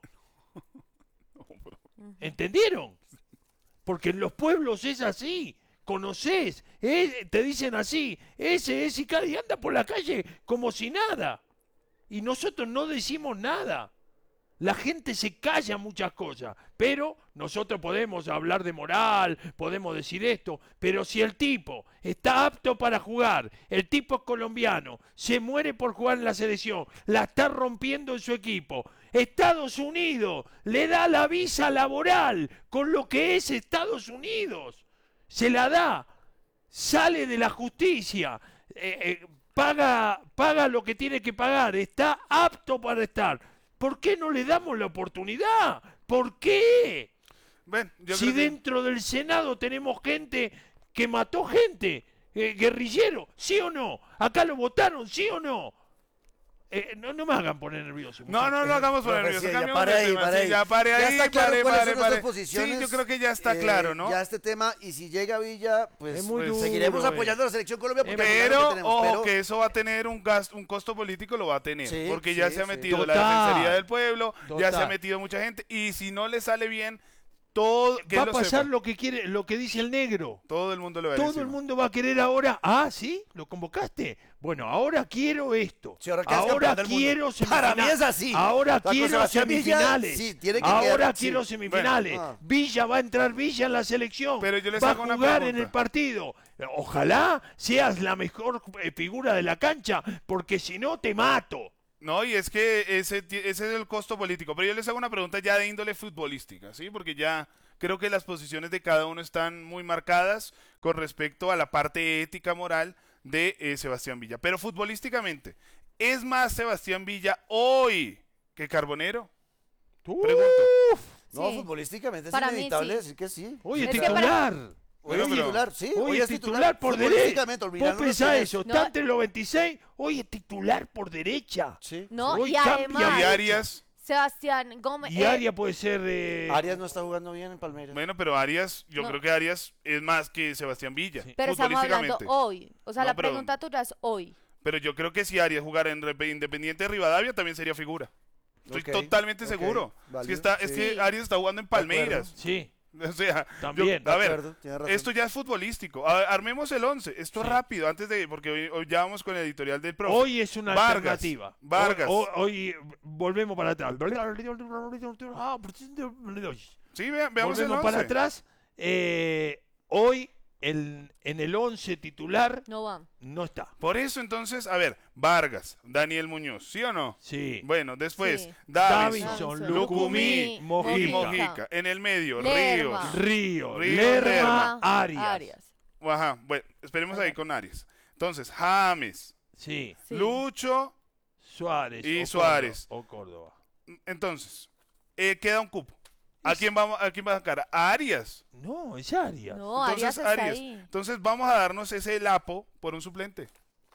¿Entendieron? Porque en los pueblos es así. Conoces, te dicen así, ese es sicario y anda por la calle como si nada. Y nosotros no decimos nada. La gente se calla muchas cosas, pero nosotros podemos hablar de moral, podemos decir esto, pero si el tipo está apto para jugar, el tipo es colombiano, se muere por jugar en la selección, la está rompiendo en su equipo, Estados Unidos le da la visa laboral con lo que es Estados Unidos, se la da. sale de la justicia, paga lo que tiene que pagar, está apto para estar. ¿Por qué no le damos la oportunidad? ¿Por qué? Bueno, yo Si creo que- dentro del Senado tenemos gente que mató gente, guerrillero, ¿sí o no? Acá lo votaron, ¿sí o no? No me hagan poner nervioso. No, no, no hagamos poner Profe, nervioso. sí, ya cambiemos pare de ahí, tema, pare sí, ahí. ya pare Ya ahí, está claro pare, cuáles pare, son nuestras pare. posiciones. Sí, yo creo que ya está claro, ¿no? Ya este tema, y si llega Villa, pues, Es muy pues, duro, seguiremos apoyando a la Selección Colombia porque al final es lo Pero, que tenemos, ojo, pero- que eso va a tener un costo político, lo va a tener. Sí, porque ya sí, se ha sí. metido la Total. Defensoría del Pueblo, ya se ha Total. metido mucha gente. Y si no le sale bien, todo, que Va a lo pasar sepa, lo que quiere, lo que dice el negro. todo el mundo le va a Todo decir. el mundo va a querer ahora. Ah, ¿sí? ¿Lo convocaste? Bueno, ahora quiero esto. Sí, ahora quedas ahora campeón del mundo. quiero Para mí semifinales. es así. Ahora O sea, con quiero Sebastián Villa, semifinales. sí, tiene que ahora quedar, sí. quiero semifinales. Bueno, ah. Villa va a entrar Villa en la selección. Pero yo les va a hago una jugar en pregunta. el partido. Ojalá seas la mejor figura de la cancha, porque si no te mato. No, y es que ese es el costo político. Pero yo les hago una pregunta ya de índole futbolística, ¿sí? Porque ya creo que las posiciones de cada uno están muy marcadas con respecto a la parte ética moral de Sebastián Villa. Pero futbolísticamente, ¿es más Sebastián Villa hoy que Carbonero? Pregunto. No, Sí. futbolísticamente es Para mí, inevitable sí. decir que sí. Hoy es Es que para- titular. Hoy Bueno, es pero- titular, sí. Hoy es titular por derecha. futbolísticamente, Vos olvidándonos pensás quién es. eso, No. está entre los 26, hoy es titular por derecha. Sí. No, Hoy y cambia además, Y Arias, Sebastián Gómez. Y Arias puede ser... Arias no está jugando bien en Palmeiras. bueno, pero Arias, yo No. creo que Arias es más que Sebastián Villa, Sí. pero estamos hablando futbolísticamente. hoy. O sea, No, la pero- pregunta tuya es hoy. Pero yo creo que si Arias jugara en Independiente de Rivadavia también sería figura. Estoy Ok, totalmente ok, seguro. válido, Es sí. que Arias está jugando en Palmeiras. Sí, O sea, También. a De ver, acuerdo, tiene razón. esto ya es futbolístico. Armemos el 11. Esto es Sí. rápido, antes de porque hoy ya vamos con el editorial del profe. hoy es una Vargas, alternativa. Vargas. Hoy volvemos para atrás. Sí, veamos el Volvemos 11. para atrás. Hoy en el 11 titular No va. no está. Por eso entonces, a ver, Vargas, Daniel Muñoz, ¿sí o no? Sí. Bueno, después Sí. Davinson, Davinson, Lucumí, Mojica. y Mojica. En el medio, Lerma. Ríos. Río, Lerma, Lerma, Arias. Ajá, bueno, esperemos ahí con Arias. Entonces, James, Sí. Sí. Lucho, Suárez. Y o Suárez. Córdoba, o Córdoba. entonces, queda un cupo. ¿A quién va a sacar? A Arias. No, es Arias. No, Arias Entonces, está Arias. ahí. Entonces vamos a darnos ese lapo por un suplente.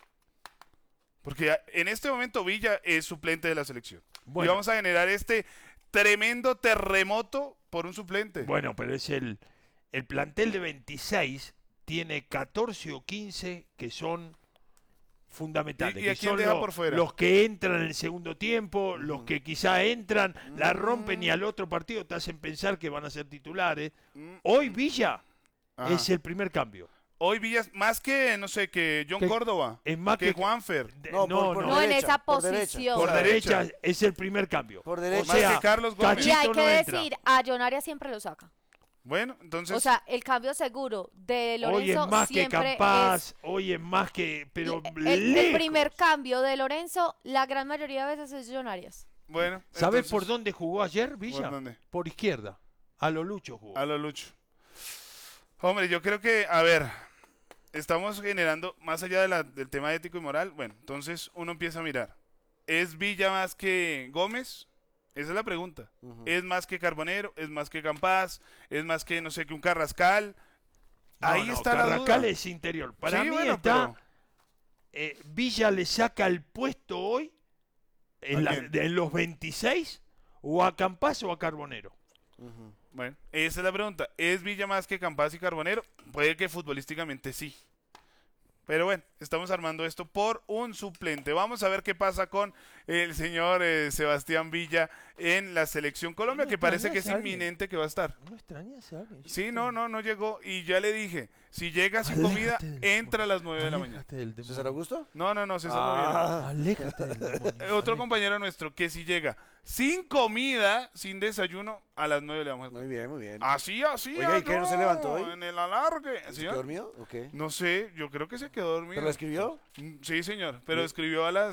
Porque en este momento Villa es suplente de la selección. Bueno. Y vamos a generar este tremendo terremoto por un suplente. Bueno, pero es el plantel de 26 tiene 14 o 15 que son fundamentales. ¿Y a que quién son deja por fuera? los que entran en el segundo tiempo, los que quizá entran, la rompen y al otro partido te hacen pensar que van a ser titulares. Hoy Villa Ajá. es el primer cambio. Hoy Villa, más que, no sé, que John Que- Córdoba, es más que que- Juanfer, No, por No, en derecha, esa por derecha. posición. Por derecha. es el primer cambio. Por o derecha. más sea, que Carlos Gómez. Y hay Cachito que no entra. decir, a John Arias siempre lo saca. Bueno, entonces, O sea, el cambio seguro de Hoy es Lorenzo más que siempre Campaz, hoy es más que... Pero el lejos. primer cambio de Lorenzo, la gran mayoría de veces es John Arias. bueno. ¿Sabes entonces, por dónde jugó ayer Villa? ¿Por dónde? Por izquierda. A lo Lucho jugó. A lo Lucho. Hombre, yo creo que, a ver, estamos generando, más allá del tema ético y moral, bueno, entonces uno empieza a mirar. ¿Es Villa más que Gómez? Esa es la pregunta. ¿Es más que Carbonero? ¿Es más que Campaz? ¿Es más que, no sé, que un Carrascal? No, Ahí no, está la Carrascal duda. es interior. Para Sí, mí bueno, está... pero- Villa le saca el puesto hoy en, ¿A quién? en los 26 o a Campaz o a Carbonero. Bueno, esa es la pregunta. ¿Es Villa más que Campaz y Carbonero? Puede que futbolísticamente sí. Pero bueno, estamos armando esto por un suplente. Vamos a ver qué pasa con el señor Sebastián Villa en la selección Colombia, ¿No que parece que es extrañas a alguien? inminente que va a estar. ¿No extrañas a alguien? Sí, no llegó. Y ya le dije, si llega sin comida, Aléjate del entra a las 9 de la mañana. Aléjate del demonio. ¿César Augusto? No, César Ah. Aléjate del demonio. Otro Aléjate. compañero nuestro que si llega sin comida, sin desayuno, a las 9 le vamos a Muy bien, muy bien. Así. Oiga, ¿y qué no se levantó hoy? En el alargue. ¿Se ¿Sí, quedó no? dormido? ¿O qué? No sé, yo creo que se quedó dormido. ¿Pero lo escribió? Sí, señor, pero escribió a las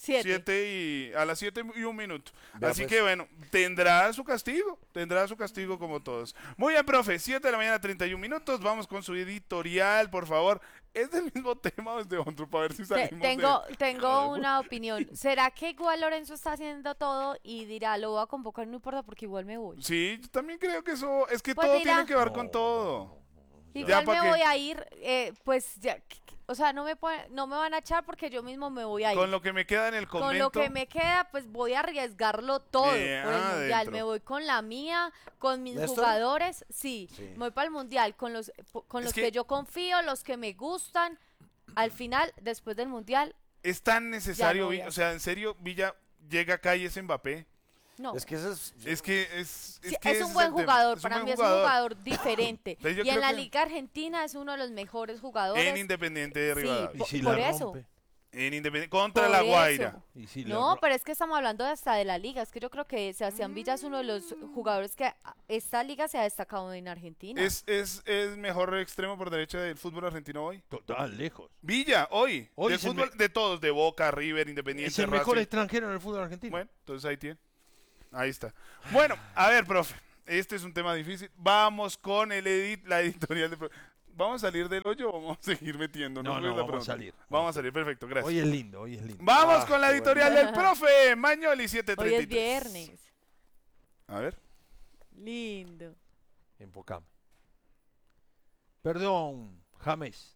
a las 7:01. Vea, Así pues. que bueno, tendrá su castigo como todos. Muy bien, profe, 7:31. Vamos con su editorial, por favor. ¿Es del mismo tema o es de otro? Para ver si salimos Tengo una opinión. ¿Será que igual Lorenzo está haciendo todo y dirá, lo voy a convocar, no importa porque igual me voy? Sí, yo también creo que eso, es que Pues todo dirá- tiene que ver con todo. Igual ¿pa' me qué? voy a ir, pues ya, o sea, no me van a echar porque yo mismo me voy a ir. Con lo que me queda en el Con convento. lo que me queda, pues voy a arriesgarlo todo por el mundial. adentro. Me voy con la mía, con mis ¿Néstor? jugadores, sí. Me voy para el mundial con los que- que yo confío, los que me gustan. Al final, después del mundial, Es tan necesario, Ya no voy a- o sea, en serio, Villa llega acá y es Mbappé. no. Es que eso es... Es que es Sí, que es ese un buen el tema. jugador, Es un para buen mí es un jugador diferente. Entonces yo Y en creo la que- Liga Argentina es uno de los mejores jugadores. En Independiente de Sí, Rivadavia. ¿Y si por la eso. rompe? En Independiente contra Por la eso. Guaira. ¿Y si la No, ro- pero es que estamos hablando hasta de la liga. Es que yo creo que Sebastián Villa es uno de los jugadores que esta liga se ha destacado en Argentina. Es mejor extremo por derecha del fútbol argentino hoy. Total, lejos. Villa, hoy. Hoy Del es el fútbol de todos, de Boca, River, Independiente, Es el mejor Racing. extranjero en el fútbol argentino. Bueno, entonces ahí tiene. Ahí está. Bueno, a ver, profe. Este es un tema difícil. Vamos con la editorial de profe. ¿Vamos a salir del hoyo o vamos a seguir metiendo? No, vamos a salir. Vamos a salir, perfecto, gracias. Hoy es lindo, hoy es lindo. Vamos con la qué editorial del profe Mañoli Hoy 733. es viernes. A ver. Lindo. Enfocame. Perdón, James.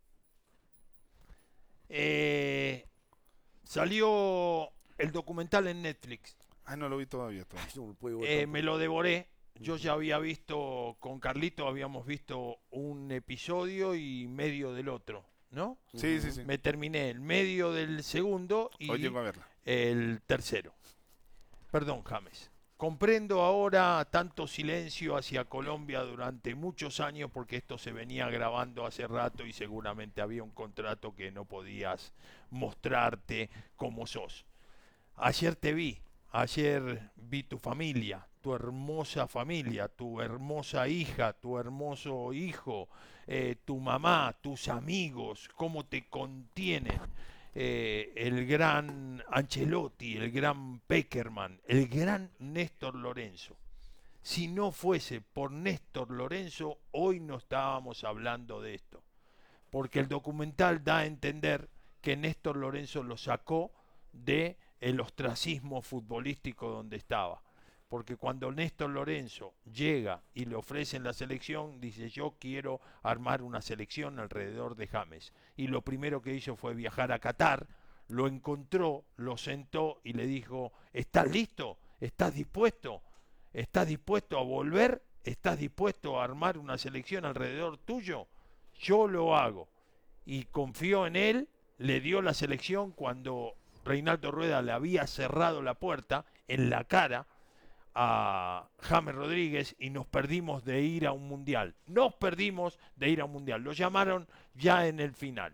Salió el documental en Netflix. Ay, no lo vi todavía. Ay, no me puedo votar. Me lo devoré. Yo ya había visto, con Carlito habíamos visto un episodio y medio del otro, ¿no? Sí, sí, sí. Me terminé el medio del segundo y Hoy llego a verla. el tercero. Perdón, James. Comprendo ahora tanto silencio hacia Colombia durante muchos años porque esto se venía grabando hace rato y seguramente había un contrato que no podías mostrarte como sos. Ayer te vi, ayer vi tu familia, tu hermosa familia, tu hermosa hija, tu hermoso hijo, tu mamá, tus amigos, cómo te contienen. El gran Ancelotti, el gran Peckerman, el gran Néstor Lorenzo. Si no fuese por Néstor Lorenzo, hoy no estábamos hablando de esto. Porque el documental da a entender que Néstor Lorenzo lo sacó de el ostracismo futbolístico donde estaba. Porque cuando Néstor Lorenzo llega y le ofrecen la selección, dice yo quiero armar una selección alrededor de James. Y lo primero que hizo fue viajar a Qatar, lo encontró, lo sentó y le dijo, ¿estás listo? ¿Estás dispuesto? ¿Estás dispuesto a volver? ¿Estás dispuesto a armar una selección alrededor tuyo? Yo lo hago. Y confió en él, le dio la selección cuando Reinaldo Rueda le había cerrado la puerta en la cara a James Rodríguez y nos perdimos de ir a un mundial. Nos perdimos de ir a un mundial. Lo llamaron ya en el final.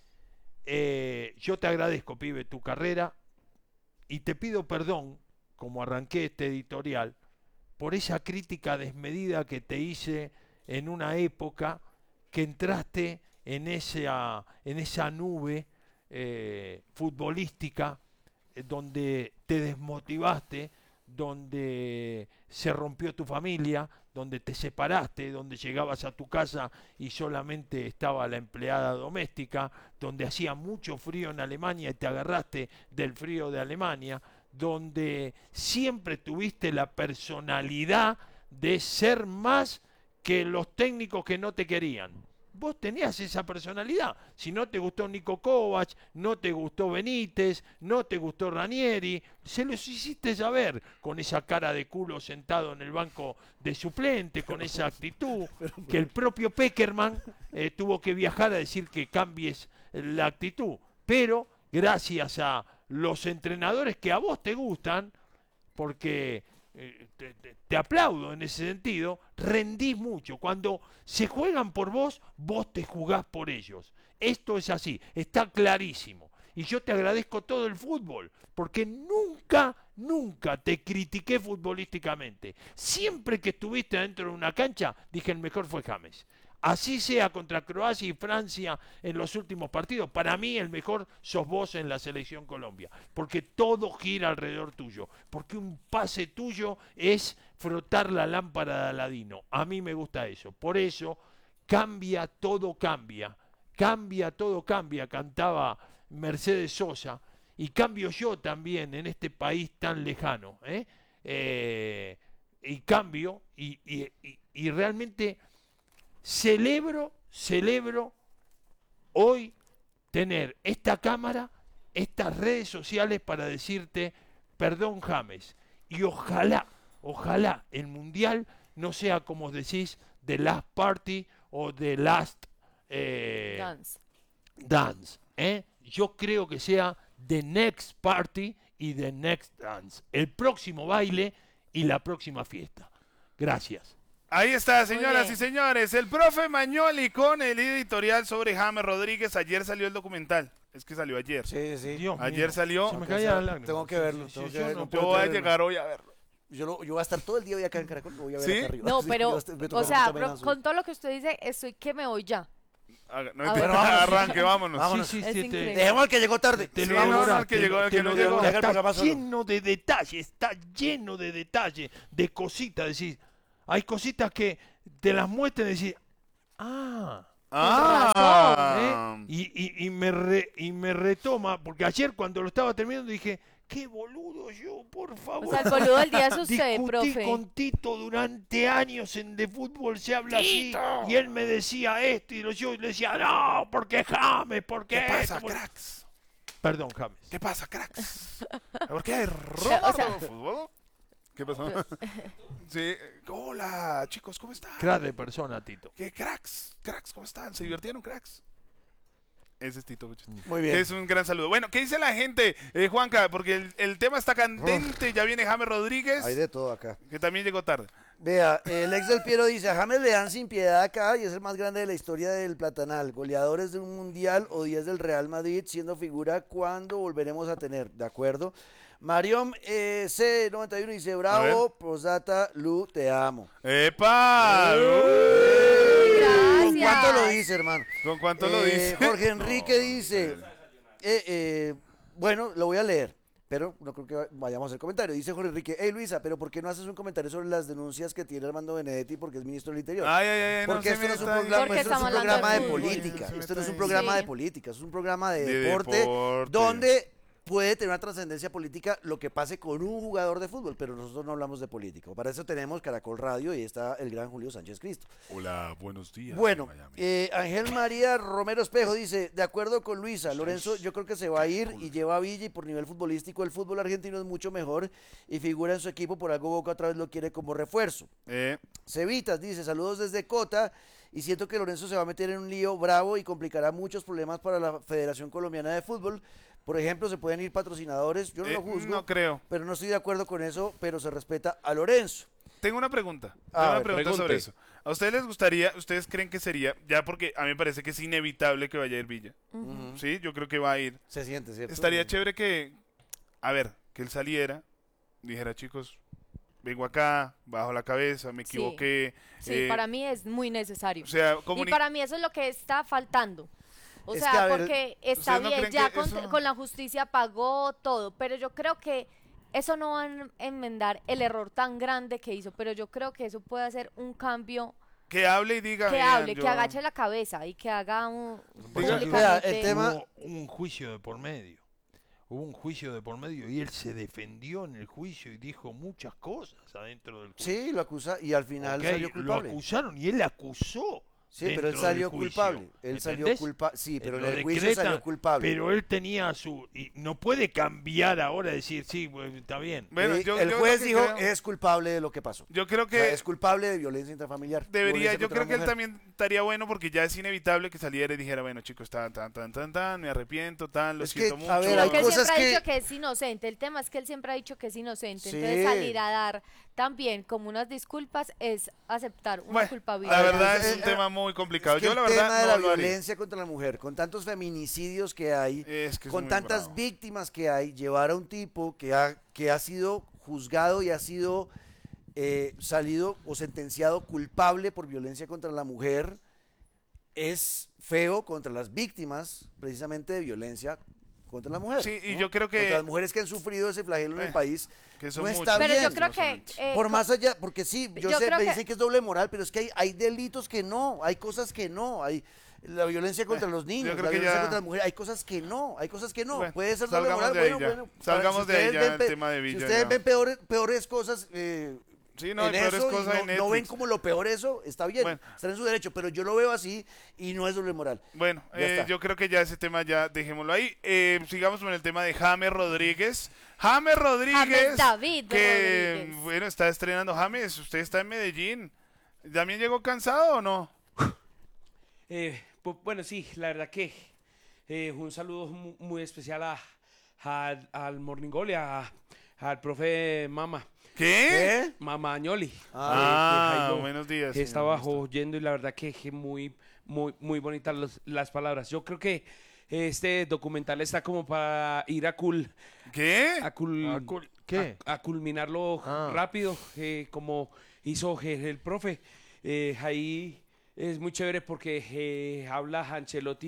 Yo te agradezco, pibe, tu carrera y te pido perdón, como arranqué este editorial, por esa crítica desmedida que te hice en una época que entraste en esa nube futbolística donde te desmotivaste, donde se rompió tu familia, donde te separaste, donde llegabas a tu casa y solamente estaba la empleada doméstica, donde hacía mucho frío en Alemania y te agarraste del frío de Alemania, donde siempre tuviste la personalidad de ser más que los técnicos que no te querían. Vos tenías esa personalidad. Si no te gustó Niko Kovac, no te gustó Benítez, no te gustó Ranieri, se los hiciste saber con esa cara de culo sentado en el banco de suplente, con esa actitud, que el propio Peckerman tuvo que viajar a decir que cambies la actitud. Pero gracias a los entrenadores que a vos te gustan, porque te aplaudo en ese sentido, rendís mucho. Cuando se juegan por vos, vos te jugás por ellos. Esto es así, está clarísimo. Y yo te agradezco todo el fútbol, porque nunca te critiqué futbolísticamente. Siempre que estuviste dentro de una cancha, dije el mejor fue James. así sea contra Croacia y Francia en los últimos partidos. Para mí el mejor sos vos en la selección Colombia, porque todo gira alrededor tuyo, porque un pase tuyo es frotar la lámpara de Aladino. A mí me gusta eso, por eso cambia, todo cambia, cantaba Mercedes Sosa, y cambio yo también en este país tan lejano, y cambio, y realmente celebro hoy tener esta cámara, estas redes sociales para decirte perdón, James, y ojalá el Mundial no sea como decís The Last Party o The Last Dance. Yo creo que sea The Next Party y The Next Dance, el próximo baile y la próxima fiesta. Gracias. Ahí está, señoras y señores, el profe Magnoli con el editorial sobre James Rodríguez. Ayer salió el documental. Es que salió ayer. Sí, sí. Dios Ayer mío, salió. se me caía la lágrima. Tengo que verlo. Sí, tengo sí, que yo verlo, no puedo Yo voy a creerlo. llegar hoy a verlo. Yo voy a estar todo el día hoy acá en Caracol, lo voy a ver ¿Sí? acá arriba. No, Sí, pero, me toca o sea, mucho menos. con todo lo que usted dice, estoy que me voy ya. No, A ver. bueno, arranque, vámonos. Vámonos. Sí, Es increíble. Dejemos al que llegó tarde. Te Sí, lo no, no, devoraste, el que llegó, el te que lo no llegó. devoraste. Deja el programa Está solo. lleno de detalles, de cositas, decís, hay cositas que te las muestran y decís, y me retoma, porque ayer cuando lo estaba terminando dije, qué boludo yo, por favor. O sea, el boludo del día es usted, Discutí profe. con Tito durante años en de fútbol, se habla así, y él me decía esto, y yo le decía, no, porque James, porque ¿Qué pasa, esto, cracks? Perdón, James. ¿Qué pasa, cracks? ¿Por qué? O sea- ¿Fútbol? ¿Qué pasó? Sí. Hola, chicos, ¿cómo están? Crack de persona, Tito. ¿Qué cracks? Cracks, ¿cómo están? ¿Se divirtieron, cracks? Ese es Tito. Muy bien. Es un gran saludo. Bueno, ¿qué dice la gente, Juanca? Porque el tema está candente. Ya viene James Rodríguez, Hay de todo acá. que también llegó tarde. Vea, el ex del Piero dice, a James le dan sin piedad acá y es el más grande de la historia del Platanal. Goleadores de un Mundial o 10 del Real Madrid siendo figura cuando volveremos a tener. De acuerdo. Mariom C91 dice, bravo, posdata, Lu, te amo. ¡Epa! ¿Con cuánto lo dice, hermano? ¿Con cuánto lo dice? Jorge Enrique dice, bueno, lo voy a leer, pero no creo que vayamos a hacer comentario. Dice Jorge Enrique, hey Luisa, pero ¿por qué no haces un comentario sobre las denuncias que tiene Armando Benedetti porque es ministro del Interior? Ay, Porque se esto no es un meta ahí. programa, Porque esto no es un estamos hablando programa de de fútbol. política. Sí, Esto no es un sí. programa Sí. de política, es un programa de De deporte deporte. donde puede tener una trascendencia política lo que pase con un jugador de fútbol, pero nosotros no hablamos de política. Para eso tenemos Caracol Radio y está el gran Julio Sánchez Cristo. Hola, buenos días. Bueno, Miami. Ángel María Romero Espejo dice, de acuerdo con Luisa, Lorenzo yo creo que se va a ir y lleva a Villa y por nivel futbolístico el fútbol argentino es mucho mejor y figura en su equipo, por algo Boca otra vez lo quiere como refuerzo. Cevitas dice, saludos desde Cota y siento que Lorenzo se va a meter en un lío bravo y complicará muchos problemas para la Federación Colombiana de Fútbol. Por ejemplo, se pueden ir patrocinadores, yo no lo juzgo, No creo. pero no estoy de acuerdo con eso, pero se respeta a Lorenzo. Tengo una pregunta. A Tengo una ver, pregunta pregunte. sobre eso. ¿A ustedes les gustaría, ustedes creen que sería, ya porque a mí me parece que es inevitable que vaya a ir Villa? Sí, yo creo que va a ir. Se siente, ¿cierto? Estaría chévere que, a ver, que él saliera, dijera, chicos, vengo acá, bajo la cabeza, me Sí. equivoqué. Sí, para mí es muy necesario. O sea, Y para mí eso es lo que está faltando. O Es sea, que, a ver, porque está ¿ustedes no bien, creen ya que eso- con la justicia pagó todo, pero yo creo que eso no va a enmendar el error tan grande que hizo, pero yo creo que eso puede hacer un cambio, que hable y diga. que "Vean, hable, yo-". que agache la cabeza y que haga un Vea, públicamente. el tema- Hubo un juicio de por medio. Hubo un juicio de por medio y él se defendió en el juicio y dijo muchas cosas adentro del juicio. Sí, lo acusa y al final Ok, salió lo culpable. acusaron y él acusó. Sí, pero él dentro salió del juicio. culpable. Él salió ¿Entendés? culpable. Sí, pero en Lo el juicio decretan, salió culpable. Pero él tenía su... Y no puede cambiar ahora y decir, sí, pues, está bien. Bueno, Sí, yo- el yo juez lo que dijo creo- es culpable de lo que pasó. Yo creo O sea, que es culpable de violencia intrafamiliar. debería, violencia yo contra creo la que él mujer. también estaría bueno porque ya es inevitable que saliera y dijera, bueno chicos, me arrepiento, lo Es que, siento mucho. a ver, hay Porque él cosas siempre ha que- dicho que es inocente. El tema es que él siempre ha dicho que es inocente. Sí. Entonces salir a dar también como unas disculpas es aceptar una Bueno, culpabilidad. la verdad es Eh, un eh, tema muy complicado. Es que Yo el la tema verdad de la no lo haría. violencia contra la mujer, con tantos feminicidios que hay, Es que es con muy tantas bravo. víctimas que hay, llevar a un tipo que ha sido juzgado y ha sido salido o sentenciado culpable por violencia contra la mujer, es feo contra las víctimas precisamente de violencia contra las mujeres. Sí, y ¿no? yo creo que... Contra las mujeres que han sufrido ese flagelo en el país. que son no está muchas. Pero bien. yo creo que... Por más allá, porque sí, yo sé, creo me que- dicen que es doble moral, pero es que hay delitos que no, hay cosas que no, hay la violencia contra los niños, yo creo la que violencia ya- contra las mujeres, hay cosas que no, Bueno, puede ser doble salgamos moral, de ahí bueno, ya. bueno. Salgamos de ahí ustedes ya ven el pe- tema de Villa Si ustedes ya. ven peores cosas Sí, no, en hay peores eso cosas y en no ven Netflix. como lo peor eso, está bien, Bueno. están en su derecho, pero yo lo veo así y no es doble moral. Bueno, Ya está. yo creo que ya ese tema ya dejémoslo ahí. Sigamos con el tema de James Rodríguez. James Rodríguez, James David que Rodríguez. bueno, está estrenando. James, usted está en Medellín. ¿También llegó cansado o no? Bueno, sí, la verdad que un saludo muy especial al Morning Goal y al profe Mama. ¿Qué? Mama Añoli. Buenos días. Que señor estaba ministro. oyendo y la verdad que muy bonitas las palabras. Yo creo que este documental está como para ir a ¿Qué? ¿Qué? a culminarlo rápido, como hizo el profe. Ahí es muy chévere porque habla Ancelotti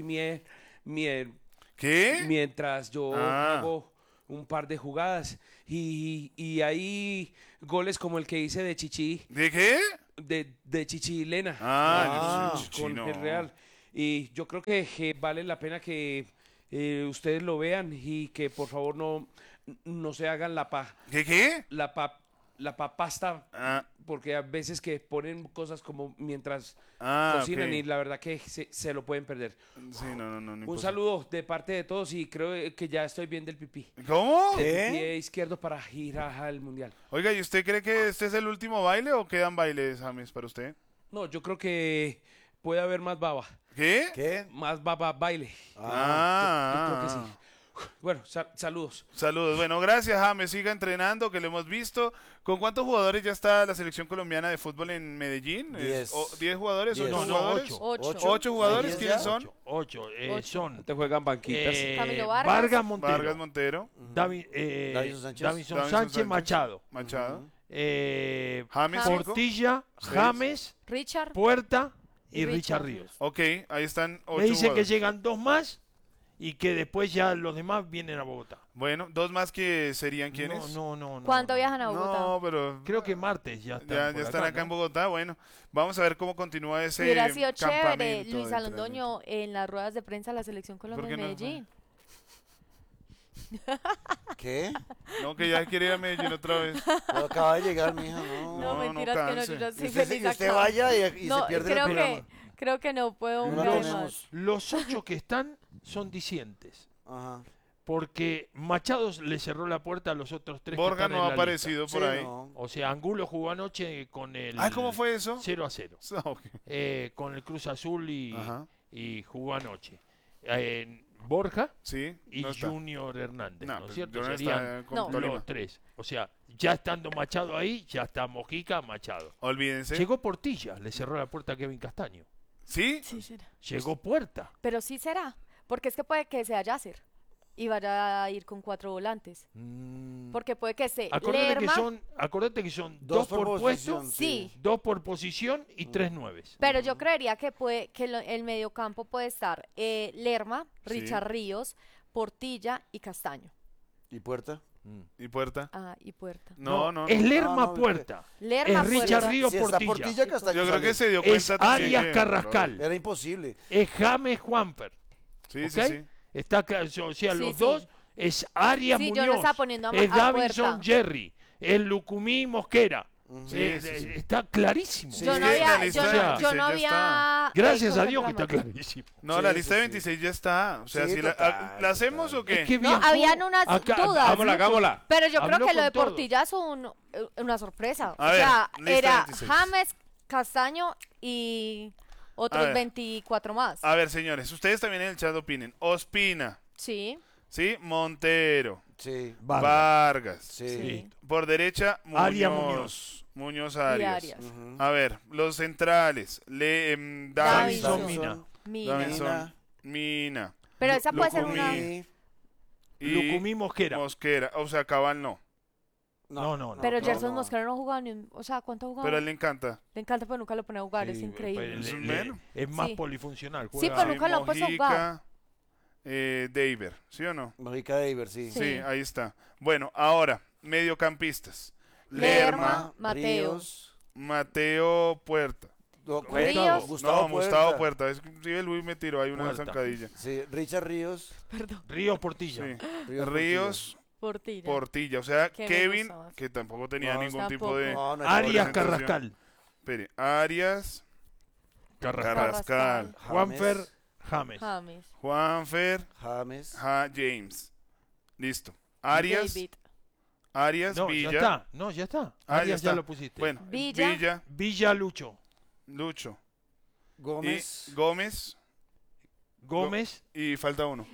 ¿Qué? mientras yo Ah. hago un par de jugadas y hay goles como el que hice de Chichi, ¿De qué? de Chichi Lena Ah, yo con no. el Real. Y yo creo que vale la pena que ustedes lo vean y que por favor no se hagan ¿Qué? la pasta, Ah, porque a veces que ponen cosas como mientras ah, cocinan ok. y la verdad que se lo pueden perder. Sí, no. Un imposible. saludo de parte de todos y creo que ya estoy bien del pipí. ¿Cómo? Del pie izquierdo para ir al mundial. Oiga, ¿y usted cree que este es el último baile o quedan bailes, James, para usted? No, yo creo que puede haber más baba. ¿Qué? ¿Qué? Más baba baile. Yo creo que Ah, sí. Bueno, saludos. Saludos. Bueno, gracias, James. Siga entrenando, que lo hemos visto. ¿Con cuántos jugadores ya está la selección colombiana de fútbol en Medellín? 10. ¿10 jugadores? Diez. ¿8 No, jugadores? 8. ¿8 jugadores? ¿Diez ¿Quiénes ya? son? Ocho. Son Te juegan banquitas. Camilo Vargas. Montero, Vargas Montero, Davison Sánchez. Davison Davison Sánchez, Machado, Machado, eh, James, James. Portilla, Seis. James, Richard. Puerta y Richard Richard Ríos. Ok, ahí están 8 Me dicen que jugadores. llegan 2 más y que después ya los demás vienen a Bogotá. Bueno, 2 más que serían quiénes. No. ¿Cuánto viajan a Bogotá? No, pero Creo que martes ya están. ya por están acá en ¿no? Bogotá. Bueno, vamos a ver cómo continúa ese Hubiera sido chévere campamento Luis de Alondoño en las ruedas de prensa de la Selección Colombia ¿Por qué en no? Medellín. ¿Qué? No, que ya quiere ir a Medellín otra vez. No acaba de llegar, mija, no. No, mentiras que no, canse. yo ya estoy Usted, feliz usted acá. vaya y No, se pierde el programa. creo que no puedo No un la mes tenemos. más. Los 8 que están son discientes. Ajá. Porque Machado le cerró la puerta a los otros 3 Borja no ha aparecido por Sí, ahí. no. O sea, Angulo jugó anoche con el Ah, ¿cómo fue eso? 0-0. Ok. Con el Cruz Azul Ajá. y jugó anoche. Borja Sí, y no está. Junior Hernández, No, ¿no es pues, cierto? Junior Serían está con No. Tolima. los 3. O sea, ya estando Machado ahí, ya está Mojica, Machado. Olvídense. Llegó Portilla, le cerró la puerta a Kevin Castaño. ¿Sí? Sí será. Llegó Puerta. Pero sí será. Porque es que puede que sea Yasser y vaya a ir con 4 volantes. Porque puede que sea Acordate que son Dos 2 por por puesto, posición, Sí, 2 por posición y 3 nueves. pero yo creería que el mediocampo puede estar Lerma, Sí. Richard Ríos, Portilla y Castaño. ¿Y Puerta? ¿Y Puerta? Ah, y Puerta. No. Es Lerma no, Puerta. Lerma, Es Richard Puerta. Ríos Si está Portilla. Portilla, Castaño Yo creo sale. que se dio Es cuenta también Arias que- Carrascal. Era imposible. Es James Juanfer. Sí, ¿Ok? sí, sí. Está claro, o sea, Sí, los sí. dos es Arias Sí, yo Muñoz. lo estaba poniendo es a Davinson Puerta. Jerry. Es Lucumí Mosquera. Sí, sí, sí. Está clarísimo. Sí, Yo no es que la había, lista yo de no, 26 yo no ya está. había Gracias a hecho Dios que está reclamación. clarísimo. No, Sí, la sí, lista de sí. 26 ya está. O sea, Sí, si la, total, ¿la hacemos o qué? Es que No, viajó habían unas dudas. Hagámosla. Pero yo creo Habló que lo con de todos. Portilla es una sorpresa. A O ver, sea, lista de era 26. James, Castaño y A otros ver. 24 más. A ver, señores, ustedes también en el chat opinen. Ospina, Sí, ¿sí? Montero, Sí. Vargas. Sí. sí. Por derecha, Muñoz. Arias Muñoz. Muñoz Y Arias. Arias. Ujú. A ver, los centrales. Davinson. Davinson. Mina. Mina. Davinson. Mina. Pero esa puede ser Lucumí. una... Sí. Y Lucumí Mosquera. Mosquera. O sea, Cabal no. No. Pero Gerson Mosquera no ha jugado o sea, ¿cuánto ha jugado? Pero a él le encanta. Le encanta, pero nunca lo pone a jugar, es increíble. Es más Sí. polifuncional. Sí, pero nunca lo han puesto a jugar. Deiber, ¿sí o no? Mojica Deiber, sí. Sí, ahí está. Bueno, ahora, mediocampistas. Lerma, Mateos. Mateo Puerta. Ríos. Gustavo Puerta. Es que Luis me tiró ahí una Puerta. zancadilla. Sí, Richard Ríos. Perdón. Ríos Portilla. Sí. Ríos Portilla. O sea, Que me Kevin, gusta más. que tampoco tenía No, ningún tipo tampoco. de... No, no hay Arias problema. Carrascal. Espere, Arias Carrascal. Juanfer James. Juanfer James. James. Listo. Arias No, Villa. ya está. No, ya está. Ah, Arias ya ya está. lo pusiste. Bueno, Villa. Villa Lucho. Lucho. Gómez. Y Gómez. Gómez. Y falta uno.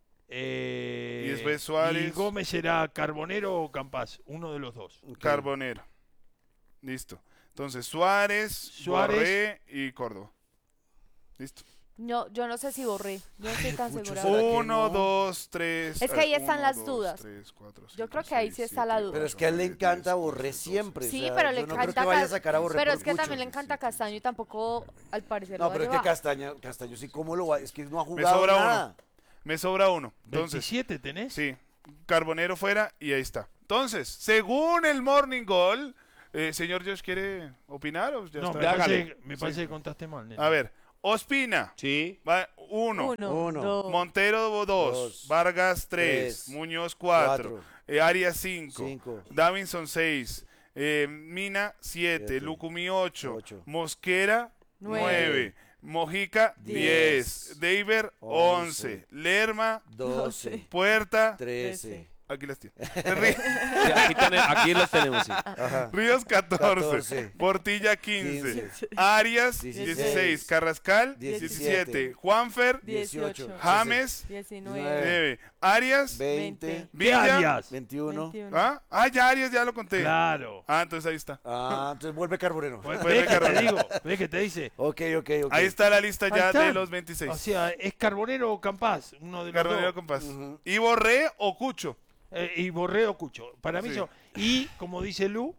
Y después Suárez. ¿Y Gómez será Carbonero o Campas? Uno de los dos. Carbonero. Listo. Entonces, Suárez, Borré y Córdoba. Listo. No, yo no sé si borré. Yo no estoy tan segura. ¿será que 1, no? 2, 3. Es que ahí están las dudas. Yo creo que ahí sí está la duda. Pero es que a él le encanta Borré siempre. Sí, o sea, pero le yo no creo encanta que vaya a sacar a Borré pero por es que mucho. también le encanta Castaño y tampoco, al parecer, No, lo va pero a es que llevar. Castaño sí, ¿cómo lo va? Es que no ha Me jugado sobra nada. uno. Me sobra uno. Entonces, 27 tenés. sí. Carbonero fuera y ahí está. Entonces, según el Morning Goal, señor Josh, ¿quiere opinar? ¿O ya No, está? me parece que contaste mal. Nene. A ver, Ospina. Sí. Va, 1. Uno. dos. Montero 2. Dos. Vargas 3. Tres. Muñoz 4. Arias 5. Cinco. Davinson 6. Mina 7. Siete. Lucumí 8. Ocho. Mosquera 9. Mojica 10. Deiber 11. Lerma 12. Puerta. 13. Aquí las tiene. Sí, aquí los tenemos, sí. Ajá. Ríos 14. 14. Portilla 15. 15. Arias 16. 16. Carrascal 17. 17. Juanfer 18. James 19. 9. Arias 20. ¿Qué Villa. Arias? 21. ¿Ah? Ah, ya Arias ya lo conté. Claro. Ah, entonces ahí está. Ah, entonces vuelve Carbonero. Ve Puede que te cargar. digo, ve que te dice. Ok. Ahí está la lista Ahí ya está. de los 26. O sea, es Carbonero o Campas, uno de los Carbonero dos. Compás. Y Borré o Cucho. Y Borré o Cucho. Para mí Sí. yo. Y, como dice Lu,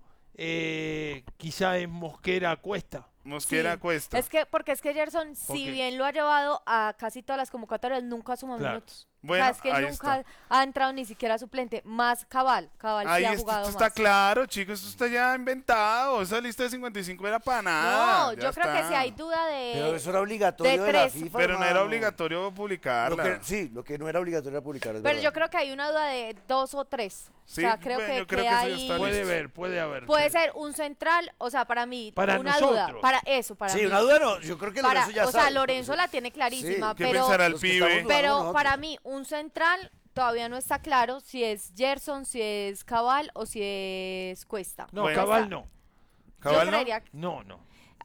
quizá es Mosquera Cuesta. Mosquera Sí. Cuesta. Porque es que Gerson, si Porque- bien lo ha llevado a casi todas las convocatorias, nunca suma Claro. minutos. Bueno, o sea, es que ahí nunca está. ha entrado ni siquiera suplente. Más Cabal Ahí sí ha esto jugado está más. claro, chicos. Esto está ya inventado. Esa lista de 55 era para nada. No, ya yo creo que está. si hay duda Pero eso era obligatorio de la tres. FIFA. Pero no era hermano. obligatorio publicarla. Sí, lo que no era obligatorio era publicarla. es Pero verdad. yo creo que hay una duda de 2 o 3. Sí, o sea, creo bueno, que, yo creo que que eso ya hay... está listo. Puede haber. Puede sí. ser un central, o sea, para mí, Para una duda. nosotros. Para eso, para Sí, mí. una duda no. Yo creo que Para, Lorenzo ya o sea, sabe. Lorenzo la tiene clarísima, ¿Qué pero, pensará el Los que pibe? estamos pero nosotros. para mí, un central todavía no está claro si es Gerson, si es Cabal o si es Cuesta. No, Bueno. Cabal no. ¿Cabal Yo no? creería que- No, no.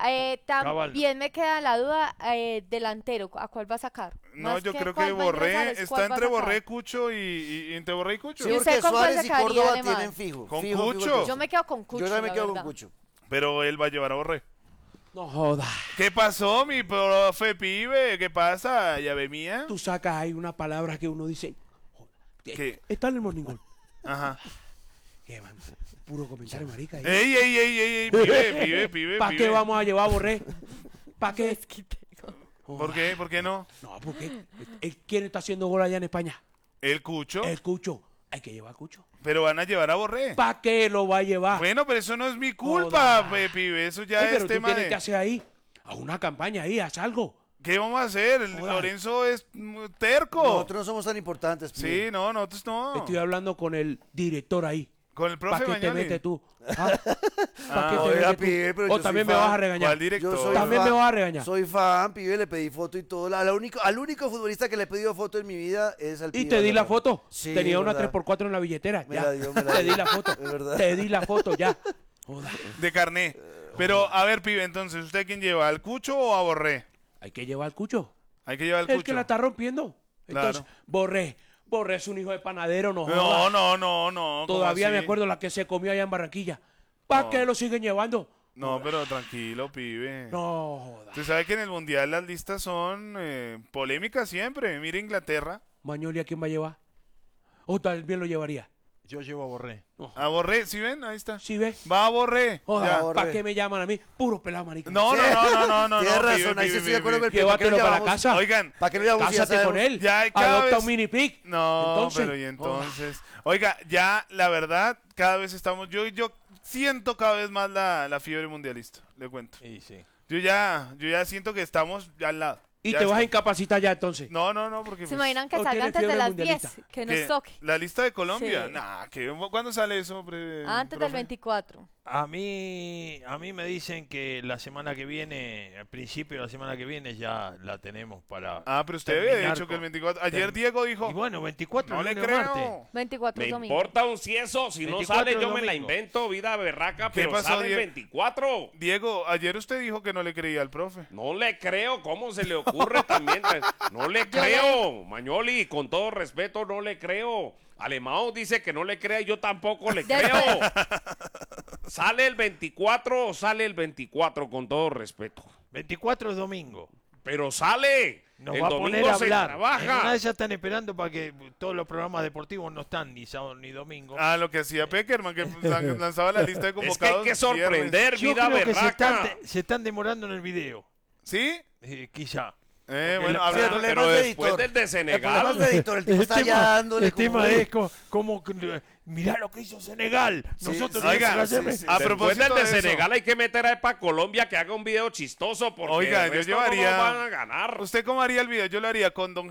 también me queda la duda delantero, ¿a cuál va a sacar? No, Más yo creo cuál que va a ingresar, Borré es está cuál va a entre sacar. Borré, Cucho y entre Borré y Cucho. Sí, ¿Y porque usted con cuál Suárez y sacaría Córdoba de más? tienen fijo. Con fijo, fijo, Cucho. fijo. Yo me quedo con Cucho, Yo también me la quedo con verdad. Cucho. Pero él va a llevar a Borré. No joda. ¿Qué pasó, mi profe pibe? ¿Qué pasa, llave mía? Tú sacas ahí una palabra que uno dice. joda, ¿Qué? Está en el morning call. Ajá. ¿Qué, man? Puro comentario, marica. ahí. Ey, pibe. ¿Para qué vamos a llevar a Borré? ¿Para qué? ¿Por qué? ¿Por qué no? No, porque ¿quién está haciendo gol allá en España? El Cucho. El Cucho. Hay que llevar a Cucho. Pero van a llevar a Borré. ¿Para qué lo va a llevar? Bueno, pero eso no es mi culpa, Joda. pibe. Eso ya Ay, es pero tú tema tienes que de... hacer ahí. A una campaña ahí, haz algo. ¿Qué vamos a hacer? El Joda. Lorenzo es terco. Nosotros no somos tan importantes. pibe. Sí, no, nosotros no. Estoy hablando con el director ahí. Con el profe ¿Para qué te Mañani. metes tú? ¿Ah? ¿Para qué te oiga, metes tú? pibe, pero O yo también soy me vas fan. a regañar. ¿Cuál director? Yo soy También fan, me vas a regañar. Soy fan, pibe, le pedí foto y todo. Al único futbolista que le he pedido foto en mi vida es al Y pibe. te di la Valderrama. foto. Sí, Tenía una verdad. 3x4 en la billetera. Me ya. la dio, me la Te dio. di la foto. Es verdad. Te di la foto ya. Joda. De carné. Pero, a ver, pibe, entonces, ¿usted a quién lleva? ¿Al Cucho o a Borré? Hay que llevar al Cucho. Hay que llevar al El Cucho. que la está rompiendo. Entonces, Claro. Borré es un hijo de panadero, no No, joda. no. ¿cómo Todavía me así? acuerdo la que se comió allá en Barranquilla. ¿Para No. qué lo siguen llevando? No, pero tranquilo, pibe. No, joda. Usted sabe que en el Mundial las listas son polémicas siempre. Mira Inglaterra. Mañoli, ¿a quién va a llevar? O también lo llevaría. Yo llevo a Borré. A Borré, ¿sí ven? Ahí está. ¿Sí ve? Va a Borré. Joda, ¿para qué me llaman a mí? Puro pelado, marica. No. Tienes razón, ahí sí estoy de acuerdo con el Pío. Llévatelo para la casa. Oigan, ¿para qué lo llevamos? Cásate con él. Ya cada Adopta vez- un mini pig. No, Entonces, pero y entonces. Oiga, ya la verdad, cada vez estamos. Yo siento cada vez más la fiebre mundialista, le cuento. Sí, sí. Yo ya siento que estamos ya al lado. Y Ya te vas a está. incapacitar ya entonces. No, porque. ¿Se pues, imaginan que ¿o salga tiene antes de fiebre las mundialista? 10? Que ¿qué? nos toque. ¿La lista de Colombia? Sí. Nah, ¿cuándo sale eso, Antes del profe? 24. A mí me dicen que la semana que viene, al principio de la semana que viene ya la tenemos para. Ah, pero usted había terminar dicho que el con- 24. Ayer Diego dijo. Y bueno, 24 No le lunes, creo. martes. 24 Me domingo. importa un cieso, si no 24 sale yo me la domingo. invento, vida berraca, ¿Qué pero pasó, sale el Diego? 24. Diego, ayer usted dijo que no le creía al profe. No le creo, ¿cómo se le ocurre también? No le creo, Mañoli, con todo respeto, no le creo. Alemão dice que no le crea y yo tampoco le creo. ¿Sale el 24 o sale el 24, con todo respeto? 24 es domingo. Pero sale. Nos el va a domingo poner a se hablar. En trabaja. una de ellas están esperando para que todos los programas deportivos no están ni sábado ni domingo. Ah, lo que hacía Peckerman, que lanzaba la lista de Es que convocados. hay que sorprender, Yo vida creo que berraca. se están demorando en el video. ¿Sí? Quizá. Bueno, Sí, el hablando- problema pero es de después editor. del de El Senegal. problema es de editor, el tipo está ya dándole el tema como- es como mirá lo que hizo Senegal. Nosotros tenemos oiga, que hacer- a Después propósito del de de eso. Senegal hay que meter a para Colombia que haga un video chistoso porque Oiga, el yo resto no llevaría. nos van a ganar. ¿Usted cómo haría el video? Yo lo haría con don